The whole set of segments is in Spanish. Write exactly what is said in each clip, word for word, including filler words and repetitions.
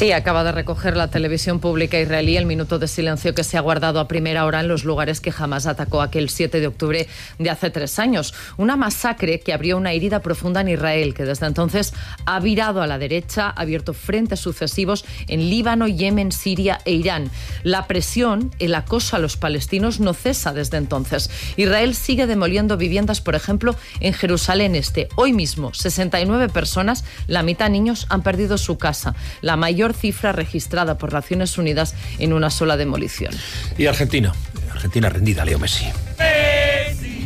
Sí, acaba de recoger la televisión pública israelí el minuto de silencio que se ha guardado a primera hora en los lugares que Hamás atacó aquel siete de octubre de hace tres años. Una masacre que abrió una herida profunda en Israel, que desde entonces ha virado a la derecha, ha abierto frentes sucesivos en Líbano, Yemen, Siria e Irán. La presión, el acoso a los palestinos no cesa desde entonces. Israel sigue demoliendo viviendas, por ejemplo, en Jerusalén Este. Hoy mismo, sesenta y nueve personas, la mitad niños, han perdido su casa. La mayor cifra registrada por Naciones Unidas en una sola demolición. Y Argentina, Argentina rendida, Leo Messi. Messi,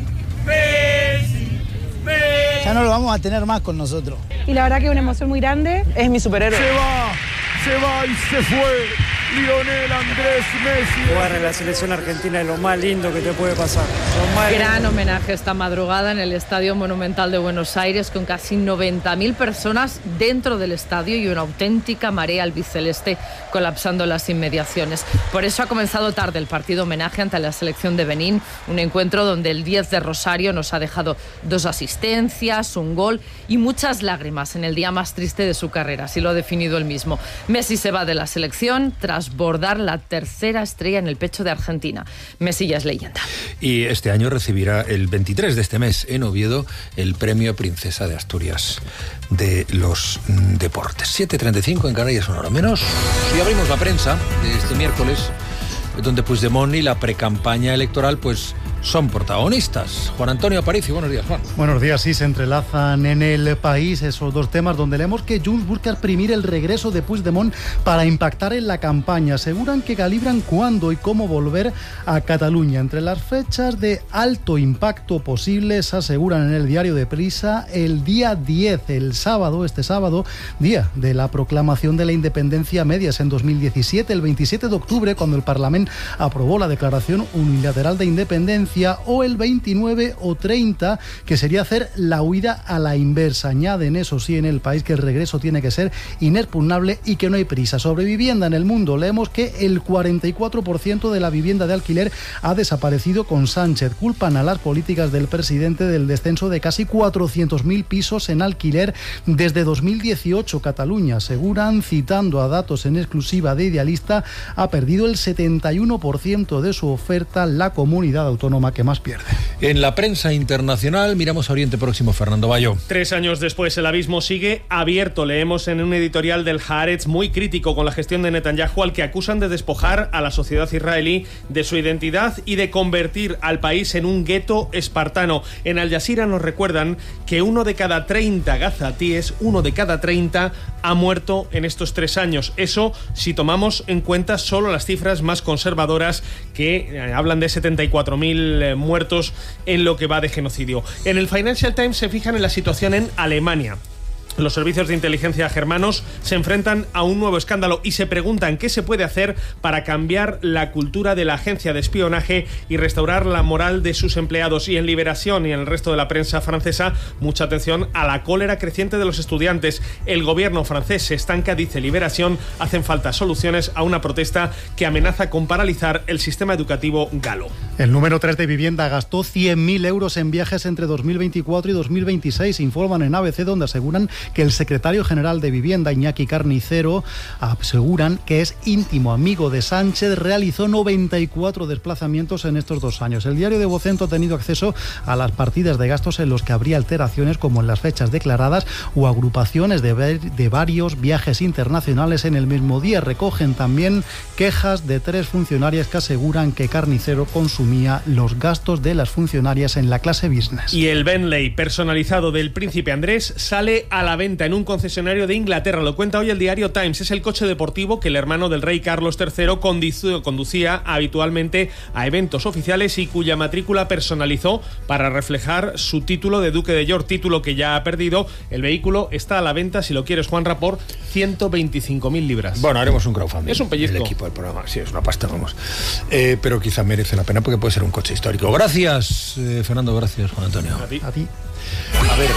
Messi, Messi. Ya no lo vamos a tener más con nosotros. Y la verdad que es una emoción muy grande. Es mi superhéroe. Se va, se va y se fue. Lionel Andrés Messi. Jugar en la selección argentina es lo más lindo que te puede pasar. Gran homenaje esta madrugada en el Estadio Monumental de Buenos Aires, con casi noventa mil personas dentro del estadio y una auténtica marea albiceleste colapsando las inmediaciones. Por eso ha comenzado tarde el partido homenaje ante la selección de Benín, un encuentro donde el diez de Rosario nos ha dejado dos asistencias, un gol y muchas lágrimas en el día más triste de su carrera, así lo ha definido él mismo. Messi se va de la selección tras bordar la tercera estrella en el pecho de Argentina. Messi ya es leyenda. Y este año recibirá el veintitrés de este mes en Oviedo el premio Princesa de Asturias de los deportes. siete treinta y cinco en Canarias, una hora menos. Y abrimos la prensa de este miércoles, donde Puigdemont y la precampaña electoral pues son protagonistas. Juan Antonio Aparicio, buenos días, Juan. Buenos días, sí, se entrelazan en el país esos dos temas donde leemos que Junts busca exprimir el regreso de Puigdemont para impactar en la campaña. Aseguran que calibran cuándo y cómo volver a Cataluña. Entre las fechas de alto impacto posibles, aseguran en el diario de Prisa, el día diez, el sábado, este sábado, día de la proclamación de la independencia a medias en dos mil diecisiete, el veintisiete de octubre, cuando el Parlamento aprobó la declaración unilateral de independencia, o el veintinueve o treinta, que sería hacer la huida a la inversa. Añaden, eso sí, en el país que el regreso tiene que ser inexpugnable y que no hay prisa. Sobre vivienda en el mundo, leemos que el cuarenta y cuatro por ciento de la vivienda de alquiler ha desaparecido con Sánchez. Culpan a las políticas del presidente del descenso de casi cuatrocientos mil pisos en alquiler desde dos mil dieciocho. Cataluña, aseguran, citando a datos en exclusiva de Idealista, ha perdido el setenta y uno por ciento de su oferta, la comunidad autónoma que más pierde. En la prensa internacional miramos a Oriente Próximo, Fernando Bayo. Tres años después el abismo sigue abierto. Leemos en un editorial del Haaretz muy crítico con la gestión de Netanyahu, al que acusan de despojar a la sociedad israelí de su identidad y de convertir al país en un gueto espartano. En Al Jazeera nos recuerdan que uno de cada treinta gazatíes, uno de cada treinta ha muerto en estos tres años. Eso si tomamos en cuenta solo las cifras más conservadoras, que eh, hablan de setenta y cuatro mil muertos en lo que va de genocidio. En el Financial Times se fijan en la situación en Alemania. Los servicios de inteligencia germanos se enfrentan a un nuevo escándalo y se preguntan qué se puede hacer para cambiar la cultura de la agencia de espionaje y restaurar la moral de sus empleados. Y en Liberación y en el resto de la prensa francesa, mucha atención a la cólera creciente de los estudiantes. El gobierno francés se estanca, dice Liberación, hacen falta soluciones a una protesta que amenaza con paralizar el sistema educativo galo. El número tres de Vivienda gastó cien mil euros en viajes entre dos mil veinticuatro y dos mil veintiséis, informan en A B C, donde aseguran que el secretario general de Vivienda, Iñaki Carnicero, aseguran que es íntimo amigo de Sánchez, realizó noventa y cuatro desplazamientos en estos dos años. El diario de Vocento ha tenido acceso a las partidas de gastos en los que habría alteraciones, como en las fechas declaradas o agrupaciones de, ver, de varios viajes internacionales en el mismo día. Recogen también quejas de tres funcionarias que aseguran que Carnicero consumía los gastos de las funcionarias en la clase business. Y el Bentley personalizado del príncipe Andrés sale a la venta en un concesionario de Inglaterra. Lo cuenta hoy el diario Times. Es el coche deportivo que el hermano del rey Carlos tercero conducía habitualmente a eventos oficiales y cuya matrícula personalizó para reflejar su título de Duque de York, título que ya ha perdido. El vehículo está a la venta, si lo quieres, Juanra, por ciento veinticinco mil libras. Bueno, haremos un crowdfunding. Es un pellizco. El equipo del programa, sí, es una pasta, vamos. Eh, pero quizá merece la pena porque puede ser un coche histórico. Gracias, eh, Fernando, gracias, Juan Antonio. A ti. A ti. A ver...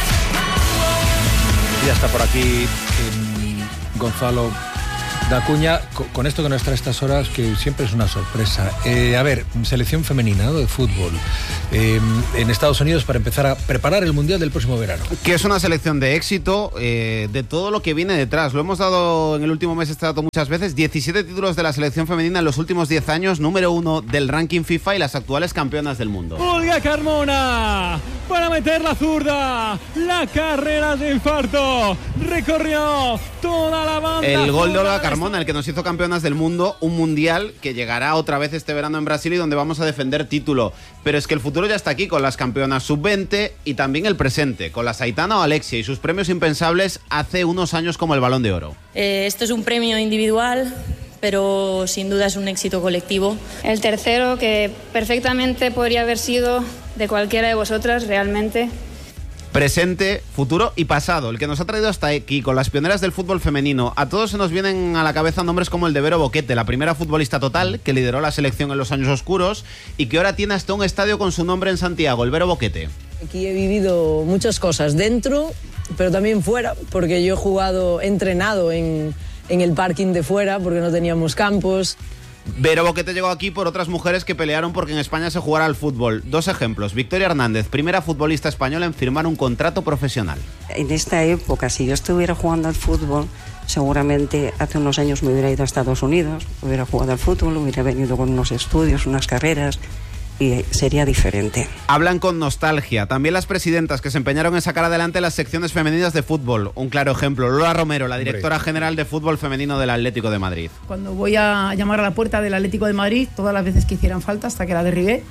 Ya está por aquí eh, Gonzalo Dacuña, con esto que nos trae estas horas, que siempre es una sorpresa. Eh, a ver, selección femenina, ¿no?, de fútbol. eh, en Estados Unidos para empezar a preparar el Mundial del próximo verano. Que es una selección de éxito, eh, de todo lo que viene detrás. Lo hemos dado en el último mes este dato muchas veces. diecisiete títulos de la selección femenina en los últimos diez años, número uno del ranking FIFA y las actuales campeonas del mundo. Olga Carmona para meter la zurda. La carrera de infarto. Recorrió toda la banda. El gol de Olga Carmona, el que nos hizo campeonas del mundo, un mundial que llegará otra vez este verano en Brasil y donde vamos a defender título. Pero es que el futuro ya está aquí con las campeonas sub veinte y también el presente, con las Aitana o Alexia y sus premios impensables hace unos años como el Balón de Oro. Eh, esto es un premio individual, pero sin duda es un éxito colectivo. El tercero, que perfectamente podría haber sido de cualquiera de vosotras realmente. Presente, futuro y pasado, el que nos ha traído hasta aquí con las pioneras del fútbol femenino. A todos se nos vienen a la cabeza nombres como el de Vero Boquete, la primera futbolista total que lideró la selección en los años oscuros y que ahora tiene hasta un estadio con su nombre en Santiago, el Vero Boquete. Aquí he vivido muchas cosas dentro, pero también fuera, porque yo he jugado, he entrenado en, en el parking de fuera porque no teníamos campos. Vero Boquete llegó aquí por otras mujeres que pelearon porque en España se jugara al fútbol. Dos ejemplos. Victoria Hernández, primera futbolista española en firmar un contrato profesional. En esta época, si yo estuviera jugando al fútbol, seguramente hace unos años me hubiera ido a Estados Unidos, hubiera jugado al fútbol, hubiera venido con unos estudios, unas carreras, y sería diferente. Hablan con nostalgia. También las presidentas que se empeñaron en sacar adelante las secciones femeninas de fútbol. Un claro ejemplo, Lola Romero, la directora general de fútbol femenino del Atlético de Madrid. Cuando voy a llamar a la puerta del Atlético de Madrid, todas las veces que hicieran falta, hasta que la derribé,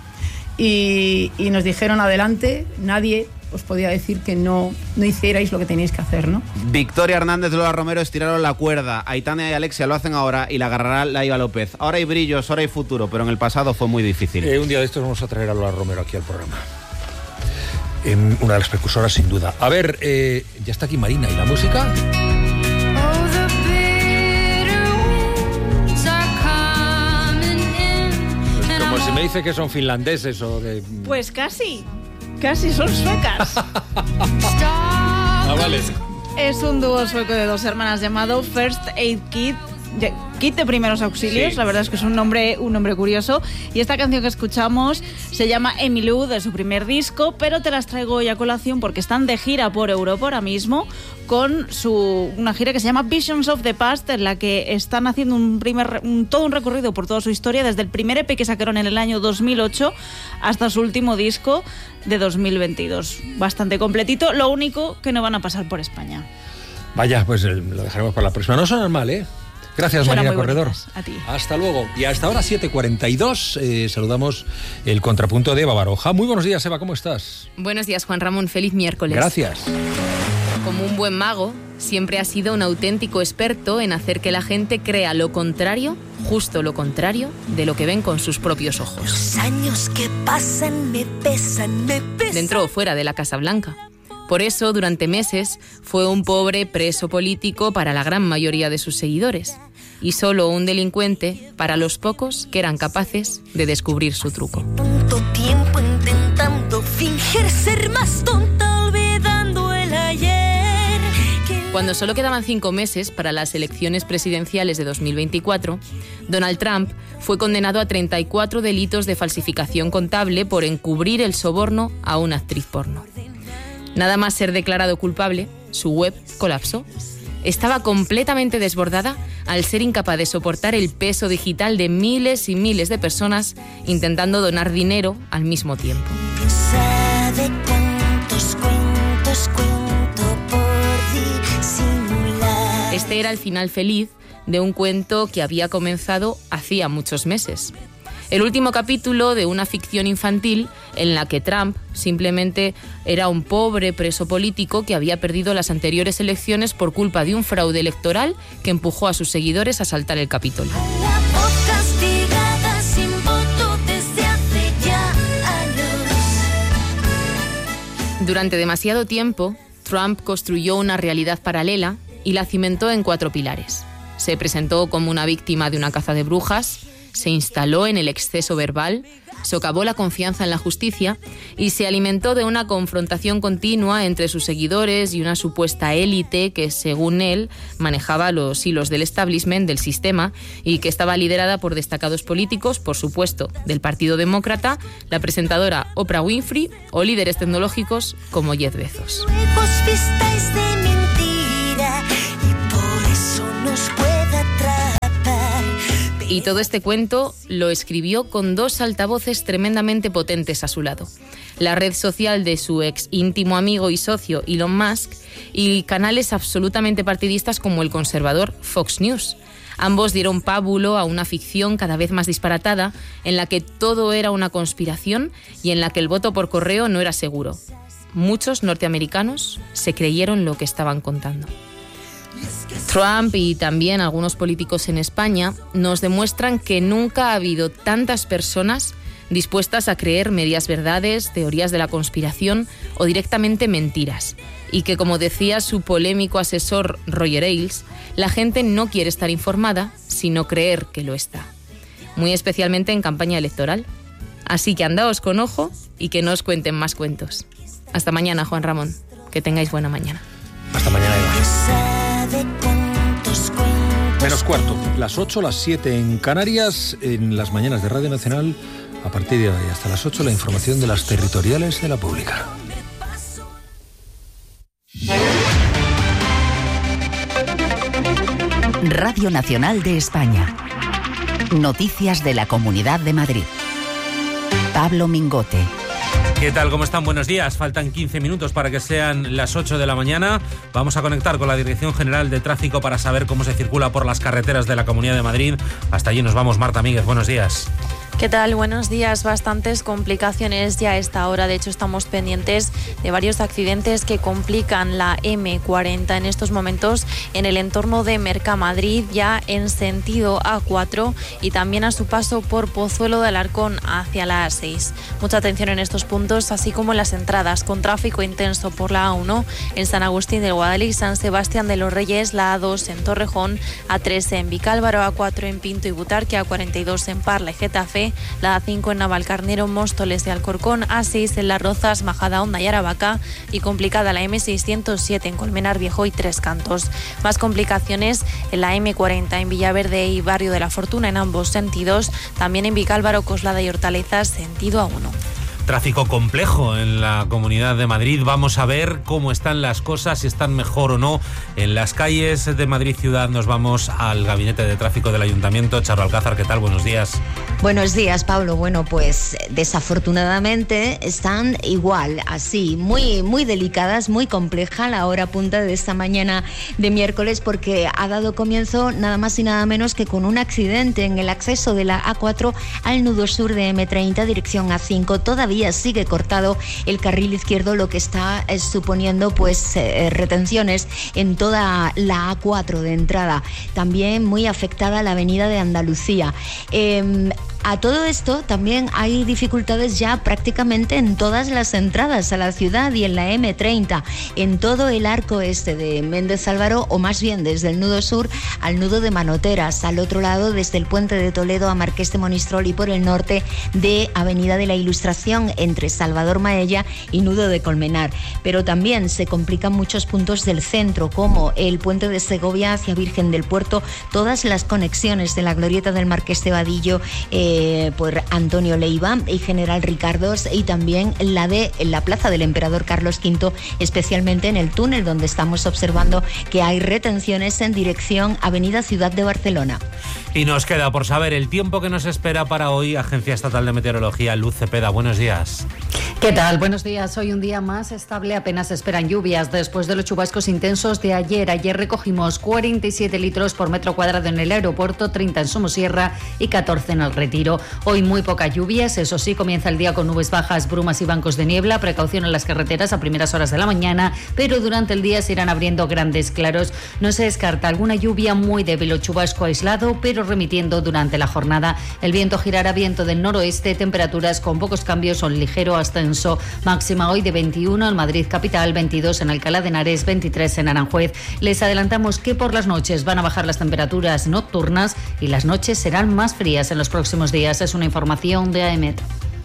y, y nos dijeron adelante, nadie os podía decir que no, no hicierais lo que teníais que hacer, ¿no? Victoria Hernández y Lola Romero estiraron la cuerda. Aitana y Alexia lo hacen ahora y la agarrará Laiva López. Ahora hay brillos, ahora hay futuro, pero en el pasado fue muy difícil. Eh, un día de estos vamos a traer a Lola Romero aquí al programa. Eh, una de las precursoras, sin duda. A ver, eh, ya está aquí Marina. ¿Y la música? Pues como si me dice que son finlandeses o de... Pues casi. Casi son suecas. Ah, vale. Es un dúo sueco de dos hermanas llamado First Aid Kit. Kit de primeros auxilios, sí. La verdad es que es un nombre, un nombre curioso. Y esta canción que escuchamos se llama Emmylou, de su primer disco, pero te las traigo hoy a colación porque están de gira por Europa ahora mismo con su una gira que se llama Visions of the Past, en la que están haciendo un primer un, todo un recorrido por toda su historia, desde el primer E P que sacaron en el año dos mil ocho hasta su último disco de dos mil veintidós. Bastante completito, lo único que no van a pasar por España. Vaya, pues lo dejaremos para la próxima. No suena mal, ¿eh? Gracias, Suena Marina Corredor. Bonitas. A ti. Hasta luego. Y hasta ahora, siete cuarenta y dos, eh, saludamos el contrapunto de Eva Baroja. Muy buenos días, Eva, ¿cómo estás? Buenos días, Juan Ramón. Feliz miércoles. Gracias. Como un buen mago, siempre ha sido un auténtico experto en hacer que la gente crea lo contrario, justo lo contrario, de lo que ven con sus propios ojos. Los años que pasan me pesan, me pesan. Dentro o fuera de la Casa Blanca. Por eso, durante meses, fue un pobre preso político para la gran mayoría de sus seguidores y solo un delincuente para los pocos que eran capaces de descubrir su truco. Tanto tiempo intentando fingir ser más tonta, olvidando el ayer. Cuando solo quedaban cinco meses para las elecciones presidenciales de dos mil veinticuatro, Donald Trump fue condenado a treinta y cuatro delitos de falsificación contable por encubrir el soborno a una actriz porno. Nada más ser declarado culpable, su web colapsó. Estaba completamente desbordada al ser incapaz de soportar el peso digital de miles y miles de personas intentando donar dinero al mismo tiempo. ¿Sabe cuántos cuentos cuento por disimular? Este era el final feliz de un cuento que había comenzado hacía muchos meses. El último capítulo de una ficción infantil en la que Trump simplemente era un pobre preso político que había perdido las anteriores elecciones por culpa de un fraude electoral que empujó a sus seguidores a saltar el Capitolio. La voz castigada sin voto desde hace ya años. Durante demasiado tiempo, Trump construyó una realidad paralela y la cimentó en cuatro pilares. Se presentó como una víctima de una caza de brujas, se instaló en el exceso verbal, socavó la confianza en la justicia y se alimentó de una confrontación continua entre sus seguidores y una supuesta élite que, según él, manejaba los hilos del establishment del sistema y que estaba liderada por destacados políticos, por supuesto, del Partido Demócrata, la presentadora Oprah Winfrey o líderes tecnológicos como Jeff Bezos. Y todo este cuento lo escribió con dos altavoces tremendamente potentes a su lado. La red social de su ex íntimo amigo y socio Elon Musk y canales absolutamente partidistas como el conservador Fox News. Ambos dieron pábulo a una ficción cada vez más disparatada en la que todo era una conspiración y en la que el voto por correo no era seguro. Muchos norteamericanos se creyeron lo que estaban contando. Trump y también algunos políticos en España nos demuestran que nunca ha habido tantas personas dispuestas a creer medias verdades, teorías de la conspiración o directamente mentiras. Y que, como decía su polémico asesor Roger Ailes, la gente no quiere estar informada, sino creer que lo está. Muy especialmente en campaña electoral. Así que andaos con ojo y que no os cuenten más cuentos. Hasta mañana, Juan Ramón. Que tengáis buena mañana. Hasta mañana, Eva. Menos cuarto, las ocho, las siete en Canarias, en las mañanas de Radio Nacional, a partir de hoy hasta las ocho, la información de las territoriales de la pública. Radio Nacional de España. Noticias de la Comunidad de Madrid. Pablo Mingote. ¿Qué tal? ¿Cómo están? Buenos días. Faltan quince minutos para que sean las ocho de la mañana. Vamos a conectar con la Dirección General de Tráfico para saber cómo se circula por las carreteras de la Comunidad de Madrid. Hasta allí nos vamos. Marta Míguez, buenos días. ¿Qué tal? Buenos días. Bastantes complicaciones ya a esta hora. De hecho, estamos pendientes de varios accidentes que complican la eme cuarenta en estos momentos en el entorno de Mercamadrid, ya en sentido a cuatro y también a su paso por Pozuelo de Alarcón hacia la a seis. Mucha atención en estos puntos, así como en las entradas, con tráfico intenso por la a uno en San Agustín del Guadalix, San Sebastián de los Reyes, la a dos en Torrejón, a tres en Vicálvaro, a cuatro en Pinto y Butarque, a cuarenta y dos en Parla y Getafe, la a cinco en Navalcarnero, Móstoles de Alcorcón, a seis en Las Rozas, Majadahonda y Aravaca y complicada la eme seiscientos siete en Colmenar Viejo y Tres Cantos. Más complicaciones en la eme cuarenta en Villaverde y Barrio de la Fortuna en ambos sentidos, también en Vicálvaro, Coslada y Hortalezas, sentido a uno. Tráfico complejo en la Comunidad de Madrid. Vamos a ver cómo están las cosas, si están mejor o no en las calles de Madrid Ciudad. Nos vamos al Gabinete de Tráfico del Ayuntamiento. Charo Alcázar, ¿qué tal? Buenos días. Buenos días, Pablo. Bueno, pues desafortunadamente están igual, así, muy, muy delicadas, muy compleja la hora punta de esta mañana de miércoles, porque ha dado comienzo nada más y nada menos que con un accidente en el acceso de la a cuatro al nudo sur de eme treinta, dirección a cinco. Todavía sigue cortado el carril izquierdo, lo que está eh, suponiendo pues eh, retenciones en toda la a cuatro de entrada. También muy afectada la avenida de Andalucía. Eh, A todo esto también hay dificultades ya prácticamente en todas las entradas a la ciudad y en la eme treinta, en todo el arco este de Méndez Álvaro, o más bien desde el nudo sur al nudo de Manoteras, al otro lado desde el puente de Toledo a Marqués de Monistrol y por el norte de Avenida de la Ilustración entre Salvador Maella y nudo de Colmenar. Pero también se complican muchos puntos del centro, como el puente de Segovia hacia Virgen del Puerto, todas las conexiones de la glorieta del Marqués de Vadillo eh, Eh, por Antonio Leiva y General Ricardos, y también la de la Plaza del Emperador Carlos quinto, especialmente en el túnel donde estamos observando que hay retenciones en dirección Avenida Ciudad de Barcelona. Y nos queda por saber el tiempo que nos espera para hoy. Agencia Estatal de Meteorología, Luz Cepeda, buenos días. ¿Qué tal? Buenos días. Hoy un día más estable, apenas se esperan lluvias después de los chubascos intensos de ayer. Ayer recogimos cuarenta y siete litros por metro cuadrado en el aeropuerto, treinta en Somosierra y catorce en el Retiro. Hoy muy pocas lluvias, eso sí, comienza el día con nubes bajas, brumas y bancos de niebla. Precaución en las carreteras a primeras horas de la mañana, pero durante el día se irán abriendo grandes claros. No se descarta alguna lluvia muy débil o chubasco aislado, pero remitiendo durante la jornada. El viento girará viento del noroeste, temperaturas con pocos cambios o un ligero ascenso. Máxima hoy de veintiuno en Madrid capital, veintidós en Alcalá de Henares, veintitrés en Aranjuez. Les adelantamos que por las noches van a bajar las temperaturas nocturnas y las noches serán más frías en los próximos días. Es una información de A E M E T.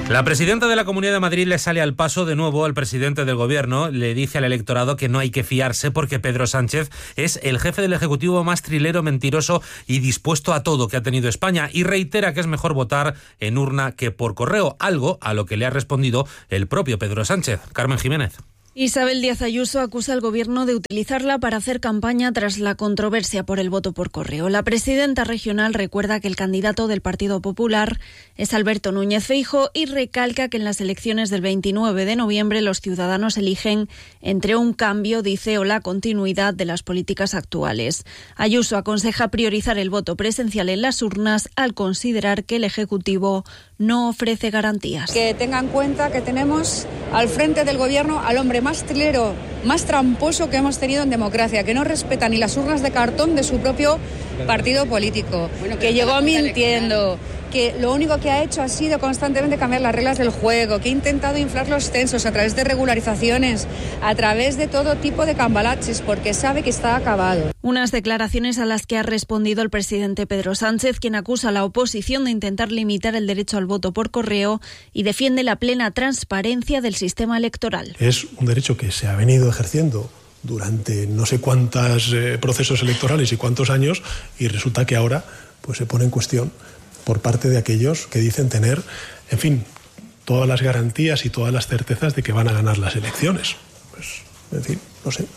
La presidenta de la Comunidad de Madrid le sale al paso de nuevo al presidente del Gobierno. Le dice al electorado que no hay que fiarse porque Pedro Sánchez es el jefe del Ejecutivo más trilero, mentiroso y dispuesto a todo que ha tenido España, y reitera que es mejor votar en urna que por correo, algo a lo que le ha respondido el propio Pedro Sánchez. Carmen Jiménez. Isabel Díaz Ayuso acusa al Gobierno de utilizarla para hacer campaña tras la controversia por el voto por correo. La presidenta regional recuerda que el candidato del Partido Popular es Alberto Núñez Feijóo y recalca que en las elecciones del veintinueve de noviembre los ciudadanos eligen entre un cambio, dice, o la continuidad de las políticas actuales. Ayuso aconseja priorizar el voto presencial en las urnas al considerar que el Ejecutivo no ofrece garantías. Que tengan en cuenta que tenemos al frente del Gobierno al hombre más trilero, más tramposo que hemos tenido en democracia, que no respeta ni las urnas de cartón de su propio partido político, bueno, que llegó mintiendo, que lo único que ha hecho ha sido constantemente cambiar las reglas del juego, que ha intentado inflar los censos a través de regularizaciones, a través de todo tipo de cambalaches, porque sabe que está acabado. Unas declaraciones a las que ha respondido el presidente Pedro Sánchez, quien acusa a la oposición de intentar limitar el derecho al voto por correo y defiende la plena transparencia del sistema electoral. Es un derecho que se ha venido ejerciendo durante no sé cuántos eh, procesos electorales y cuántos años, y resulta que ahora pues se pone en cuestión por parte de aquellos que dicen tener, en fin, todas las garantías y todas las certezas de que van a ganar las elecciones. Pues, en fin, no sé.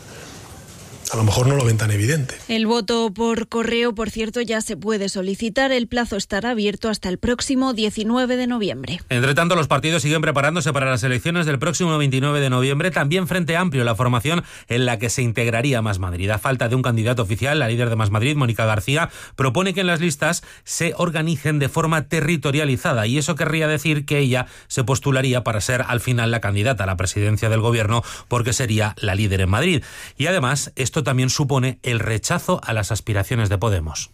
A lo mejor no lo ven tan evidente. El voto por correo, por cierto, ya se puede solicitar. El plazo estará abierto hasta el próximo diecinueve de noviembre. Entre tanto, los partidos siguen preparándose para las elecciones del próximo veintinueve de noviembre. También Frente Amplio, la formación en la que se integraría Más Madrid. A falta de un candidato oficial, la líder de Más Madrid, Mónica García, propone que en las listas se organicen de forma territorializada, y eso querría decir que ella se postularía para ser al final la candidata a la presidencia del Gobierno, porque sería la líder en Madrid. Y además, esto también supone el rechazo a las aspiraciones de Podemos.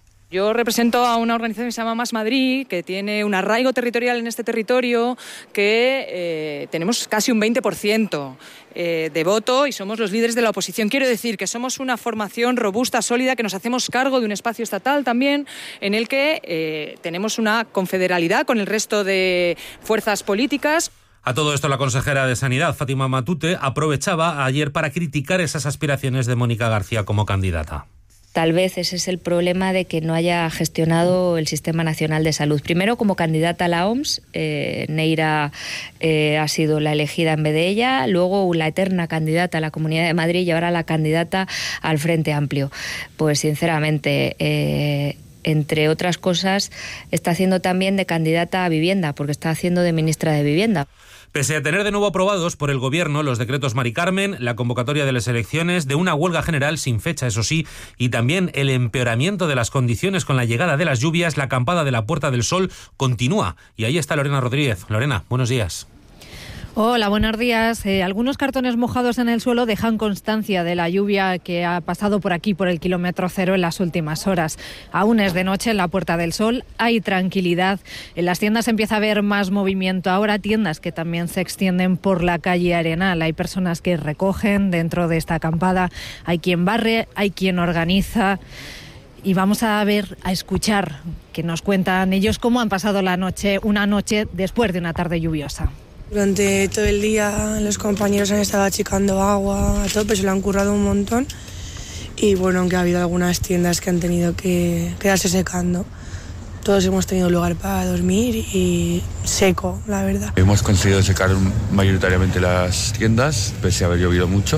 Yo represento a una organización que se llama Más Madrid, que tiene un arraigo territorial en este territorio, que eh, tenemos casi un veinte por ciento eh, de voto y somos los líderes de la oposición. Quiero decir que somos una formación robusta, sólida, que nos hacemos cargo de un espacio estatal también, en el que eh, tenemos una confederalidad con el resto de fuerzas políticas. A todo esto, la consejera de Sanidad, Fátima Matute, aprovechaba ayer para criticar esas aspiraciones de Mónica García como candidata. Tal vez ese es el problema de que no haya gestionado el Sistema Nacional de Salud. Primero, como candidata a la O M S, eh, Neira eh, ha sido la elegida en vez de ella, luego la eterna candidata a la Comunidad de Madrid y ahora la candidata al Frente Amplio. Pues sinceramente, Eh, entre otras cosas, está haciendo también de candidata a vivienda, porque está haciendo de ministra de Vivienda. Pese a tener de nuevo aprobados por el Gobierno los decretos Mari Carmen, la convocatoria de las elecciones, de una huelga general sin fecha, eso sí, y también el empeoramiento de las condiciones con la llegada de las lluvias, la acampada de la Puerta del Sol continúa. Y ahí está Lorena Rodríguez. Lorena, buenos días. Hola, buenos días. Eh, algunos cartones mojados en el suelo dejan constancia de la lluvia que ha pasado por aquí, por el kilómetro cero, en las últimas horas. Aún es de noche en la Puerta del Sol, hay tranquilidad. En las tiendas empieza a haber más movimiento ahora, tiendas que también se extienden por la calle Arenal. Hay personas que recogen dentro de esta acampada, hay quien barre, hay quien organiza. Y vamos a ver, a escuchar, que nos cuentan ellos cómo han pasado la noche, una noche después de una tarde lluviosa. Durante todo el día los compañeros han estado achicando agua a tope, se lo han currado un montón, y bueno, aunque ha habido algunas tiendas que han tenido que quedarse secando, todos hemos tenido lugar para dormir y seco, la verdad. Hemos conseguido secar mayoritariamente las tiendas, pese a haber llovido mucho,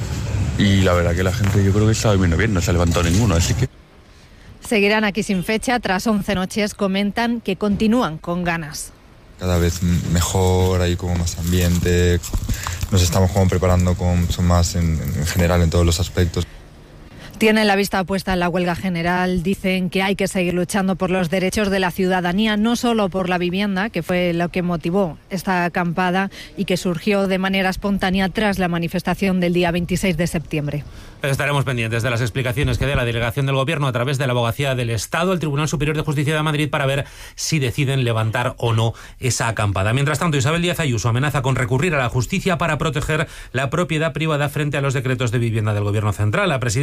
y la verdad que la gente, yo creo que está durmiendo bien, no se ha levantado ninguno, así que... Seguirán aquí sin fecha, tras once noches. Comentan que continúan con ganas. Cada vez mejor, hay como más ambiente, nos estamos como preparando con, más en, en general en todos los aspectos. Tienen la vista puesta en la huelga general, dicen que hay que seguir luchando por los derechos de la ciudadanía, no solo por la vivienda, que fue lo que motivó esta acampada y que surgió de manera espontánea tras la manifestación del día veintiséis de septiembre. Estaremos pendientes de las explicaciones que dé la delegación del Gobierno a través de la Abogacía del Estado, el Tribunal Superior de Justicia de Madrid, para ver si deciden levantar o no esa acampada. Mientras tanto, Isabel Díaz Ayuso amenaza con recurrir a la justicia para proteger la propiedad privada frente a los decretos de vivienda del Gobierno central. La presidenta madrileña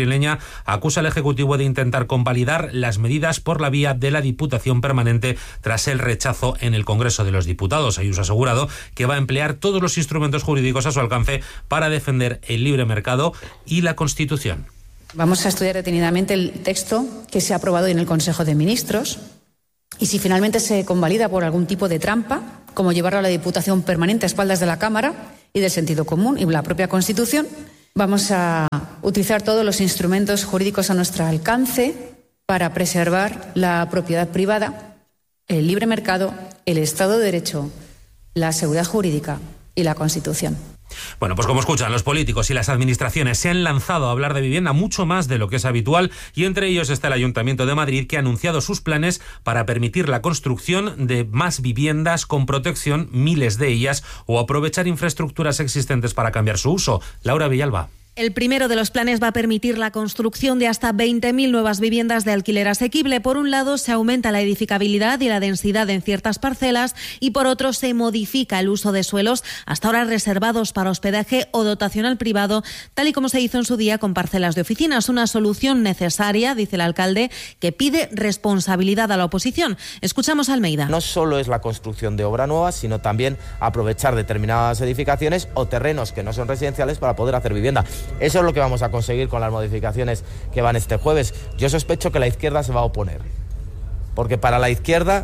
madrileña acusa al Ejecutivo de intentar convalidar las medidas por la vía de la Diputación Permanente tras el rechazo en el Congreso de los Diputados. Ayuso ha asegurado que va a emplear todos los instrumentos jurídicos a su alcance para defender el libre mercado y la Constitución. Vamos a estudiar detenidamente el texto que se ha aprobado en el Consejo de Ministros y si finalmente se convalida por algún tipo de trampa, como llevarlo a la Diputación Permanente a espaldas de la Cámara y del sentido común y la propia Constitución, vamos a utilizar todos los instrumentos jurídicos a nuestro alcance para preservar la propiedad privada, el libre mercado, el Estado de Derecho, la seguridad jurídica y la Constitución. Bueno, pues como escuchan, los políticos y las administraciones se han lanzado a hablar de vivienda mucho más de lo que es habitual y entre ellos está el Ayuntamiento de Madrid, que ha anunciado sus planes para permitir la construcción de más viviendas con protección, miles de ellas, o aprovechar infraestructuras existentes para cambiar su uso. Laura Villalba. El primero de los planes va a permitir la construcción de hasta veinte mil nuevas viviendas de alquiler asequible. Por un lado, se aumenta la edificabilidad y la densidad en ciertas parcelas y por otro, se modifica el uso de suelos hasta ahora reservados para hospedaje o dotacional privado, tal y como se hizo en su día con parcelas de oficinas. Una solución necesaria, dice el alcalde, que pide responsabilidad a la oposición. Escuchamos a Almeida. No solo es la construcción de obra nueva, sino también aprovechar determinadas edificaciones o terrenos que no son residenciales para poder hacer vivienda. Eso es lo que vamos a conseguir con las modificaciones que van este jueves. Yo sospecho que la izquierda se va a oponer, porque para la izquierda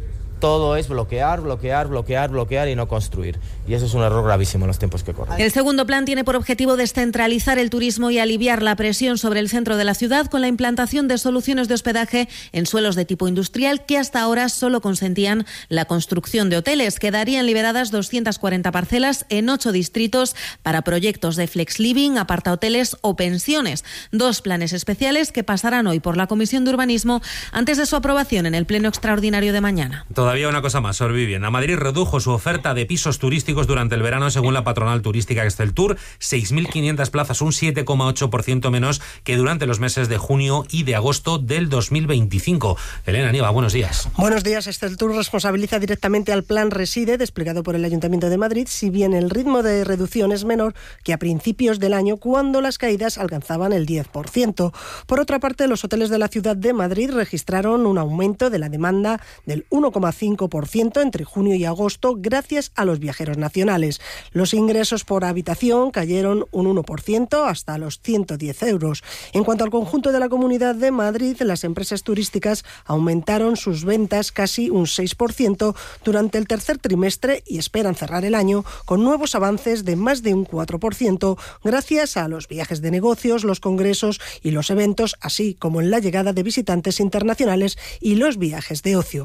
todo es bloquear, bloquear, bloquear, bloquear y no construir. Y eso es un error gravísimo en los tiempos que corren. El segundo plan tiene por objetivo descentralizar el turismo y aliviar la presión sobre el centro de la ciudad con la implantación de soluciones de hospedaje en suelos de tipo industrial que hasta ahora solo consentían la construcción de hoteles. Quedarían liberadas doscientas cuarenta parcelas en ocho distritos para proyectos de flex living, apartahoteles o pensiones. Dos planes especiales que pasarán hoy por la Comisión de Urbanismo antes de su aprobación en el Pleno Extraordinario de mañana. Todavía una cosa más sobre vivienda. Madrid redujo su oferta de pisos turísticos durante el verano según la patronal turística Exceltur, seis mil quinientas plazas, un siete coma ocho por ciento menos que durante los meses de junio y de agosto del dos mil veinticinco. Elena Nieva, buenos días. Buenos días. Exceltur responsabiliza directamente al Plan Reside desplegado por el Ayuntamiento de Madrid, si bien el ritmo de reducción es menor que a principios del año, cuando las caídas alcanzaban el diez por ciento. Por otra parte, los hoteles de la ciudad de Madrid registraron un aumento de la demanda del uno coma cinco por ciento entre junio y agosto gracias a los viajeros nacionales. Los ingresos por habitación cayeron un uno por ciento hasta los ciento diez euros. En cuanto al conjunto de la Comunidad de Madrid, las empresas turísticas aumentaron sus ventas casi un seis por ciento durante el tercer trimestre y esperan cerrar el año con nuevos avances de más de un cuatro por ciento gracias a los viajes de negocios, los congresos y los eventos, así como en la llegada de visitantes internacionales y los viajes de ocio.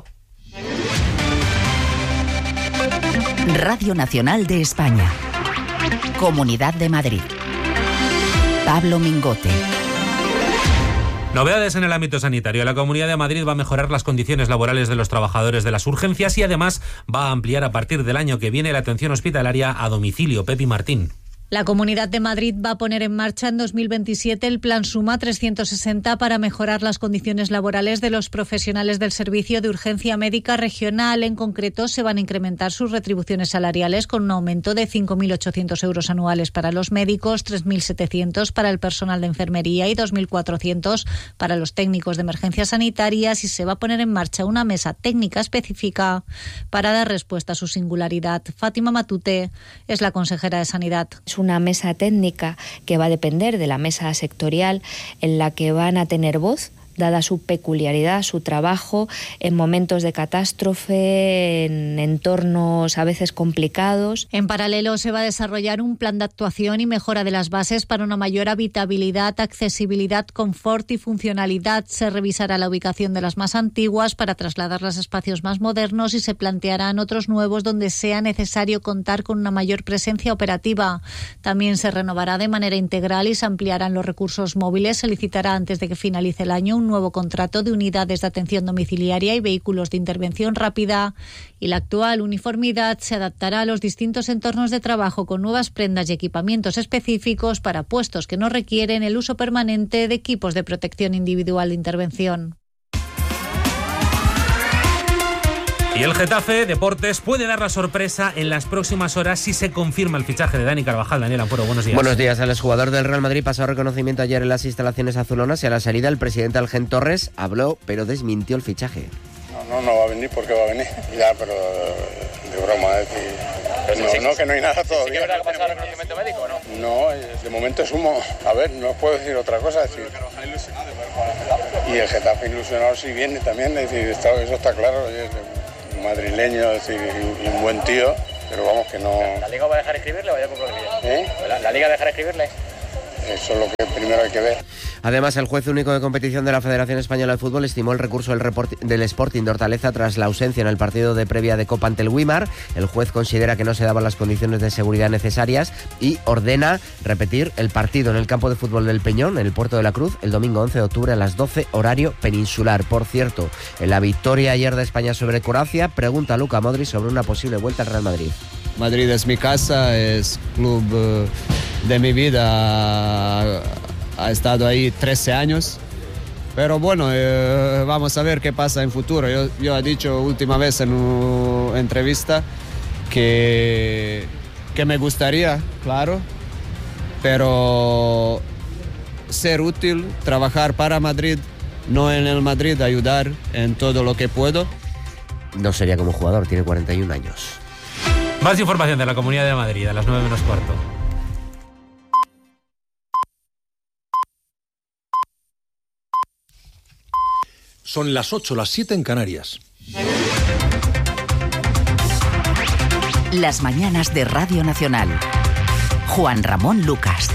Radio Nacional de España. Comunidad de Madrid. Pablo Mingote. Novedades en el ámbito sanitario. La Comunidad de Madrid va a mejorar las condiciones laborales de los trabajadores de las urgencias y además va a ampliar a partir del año que viene la atención hospitalaria a domicilio. Pepi Martín. La Comunidad de Madrid va a poner en marcha en dos mil veintisiete el Plan Suma trescientos sesenta para mejorar las condiciones laborales de los profesionales del Servicio de Urgencia Médica Regional. En concreto, se van a incrementar sus retribuciones salariales con un aumento de cinco mil ochocientos euros anuales para los médicos, tres mil setecientos para el personal de enfermería y dos mil cuatrocientos para los técnicos de emergencias sanitarias, y se va a poner en marcha una mesa técnica específica para dar respuesta a su singularidad. Fátima Matute es la consejera de Sanidad. Una mesa técnica que va a depender de la mesa sectorial, en la que van a tener voz, dada su peculiaridad, su trabajo en momentos de catástrofe, en entornos a veces complicados. En paralelo, se va a desarrollar un plan de actuación y mejora de las bases para una mayor habitabilidad, accesibilidad, confort y funcionalidad. Se revisará la ubicación de las más antiguas para trasladarlas a espacios más modernos y se plantearán otros nuevos donde sea necesario contar con una mayor presencia operativa. También se renovará de manera integral y se ampliarán los recursos móviles. Se licitará antes de que finalice el año un nuevo contrato de unidades de atención domiciliaria y vehículos de intervención rápida, y la actual uniformidad se adaptará a los distintos entornos de trabajo con nuevas prendas y equipamientos específicos para puestos que no requieren el uso permanente de equipos de protección individual de intervención. Y el Getafe Deportes puede dar la sorpresa en las próximas horas si se confirma el fichaje de Dani Carvajal. Daniel Ampuero, buenos días. Buenos días. El exjugador del Real Madrid pasó reconocimiento ayer en las instalaciones azulonas y a la salida el presidente Algen Torres habló, pero desmintió el fichaje. No, no, no va a venir porque va a venir. Ya, pero de broma, es decir... Pero no, sí, no, que no hay nada todavía. ¿Sí que verdad que ha pasado el reconocimiento médico o no? No, de momento es humo. A ver, no puedo decir otra cosa. Es decir, y el Getafe ilusionado sí viene también, es decir, está, eso está claro. Es un madrileño, es decir, y un buen tío, pero vamos que no... ¿La Liga va a dejar escribirle o ya por ¿Eh? ¿La, ¿La Liga dejará escribirle? Eso es lo que primero hay que ver. Además, el juez único de competición de la Federación Española de Fútbol estimó el recurso del, report- del Sporting de Hortaleza tras la ausencia en el partido de previa de Copa ante el Wimar. El juez considera que no se daban las condiciones de seguridad necesarias y ordena repetir el partido en el campo de fútbol del Peñón, en el Puerto de la Cruz, el domingo once de octubre a las doce, horario peninsular. Por cierto, en la victoria ayer de España sobre Croacia, pregunta a Luka Modric sobre una posible vuelta al Real Madrid. Madrid es mi casa, es club uh, de mi vida, ha estado ahí trece años, pero bueno, eh, vamos a ver qué pasa en futuro. Yo, yo he dicho última vez en una entrevista que, que me gustaría, claro, pero ser útil, trabajar para Madrid, no en el Madrid, ayudar en todo lo que puedo. No sería como jugador, tiene cuarenta y un años. Más información de la Comunidad de Madrid a las nueve menos cuarto. Son las ocho, las siete en Canarias. Las mañanas de Radio Nacional. Juan Ramón Lucas.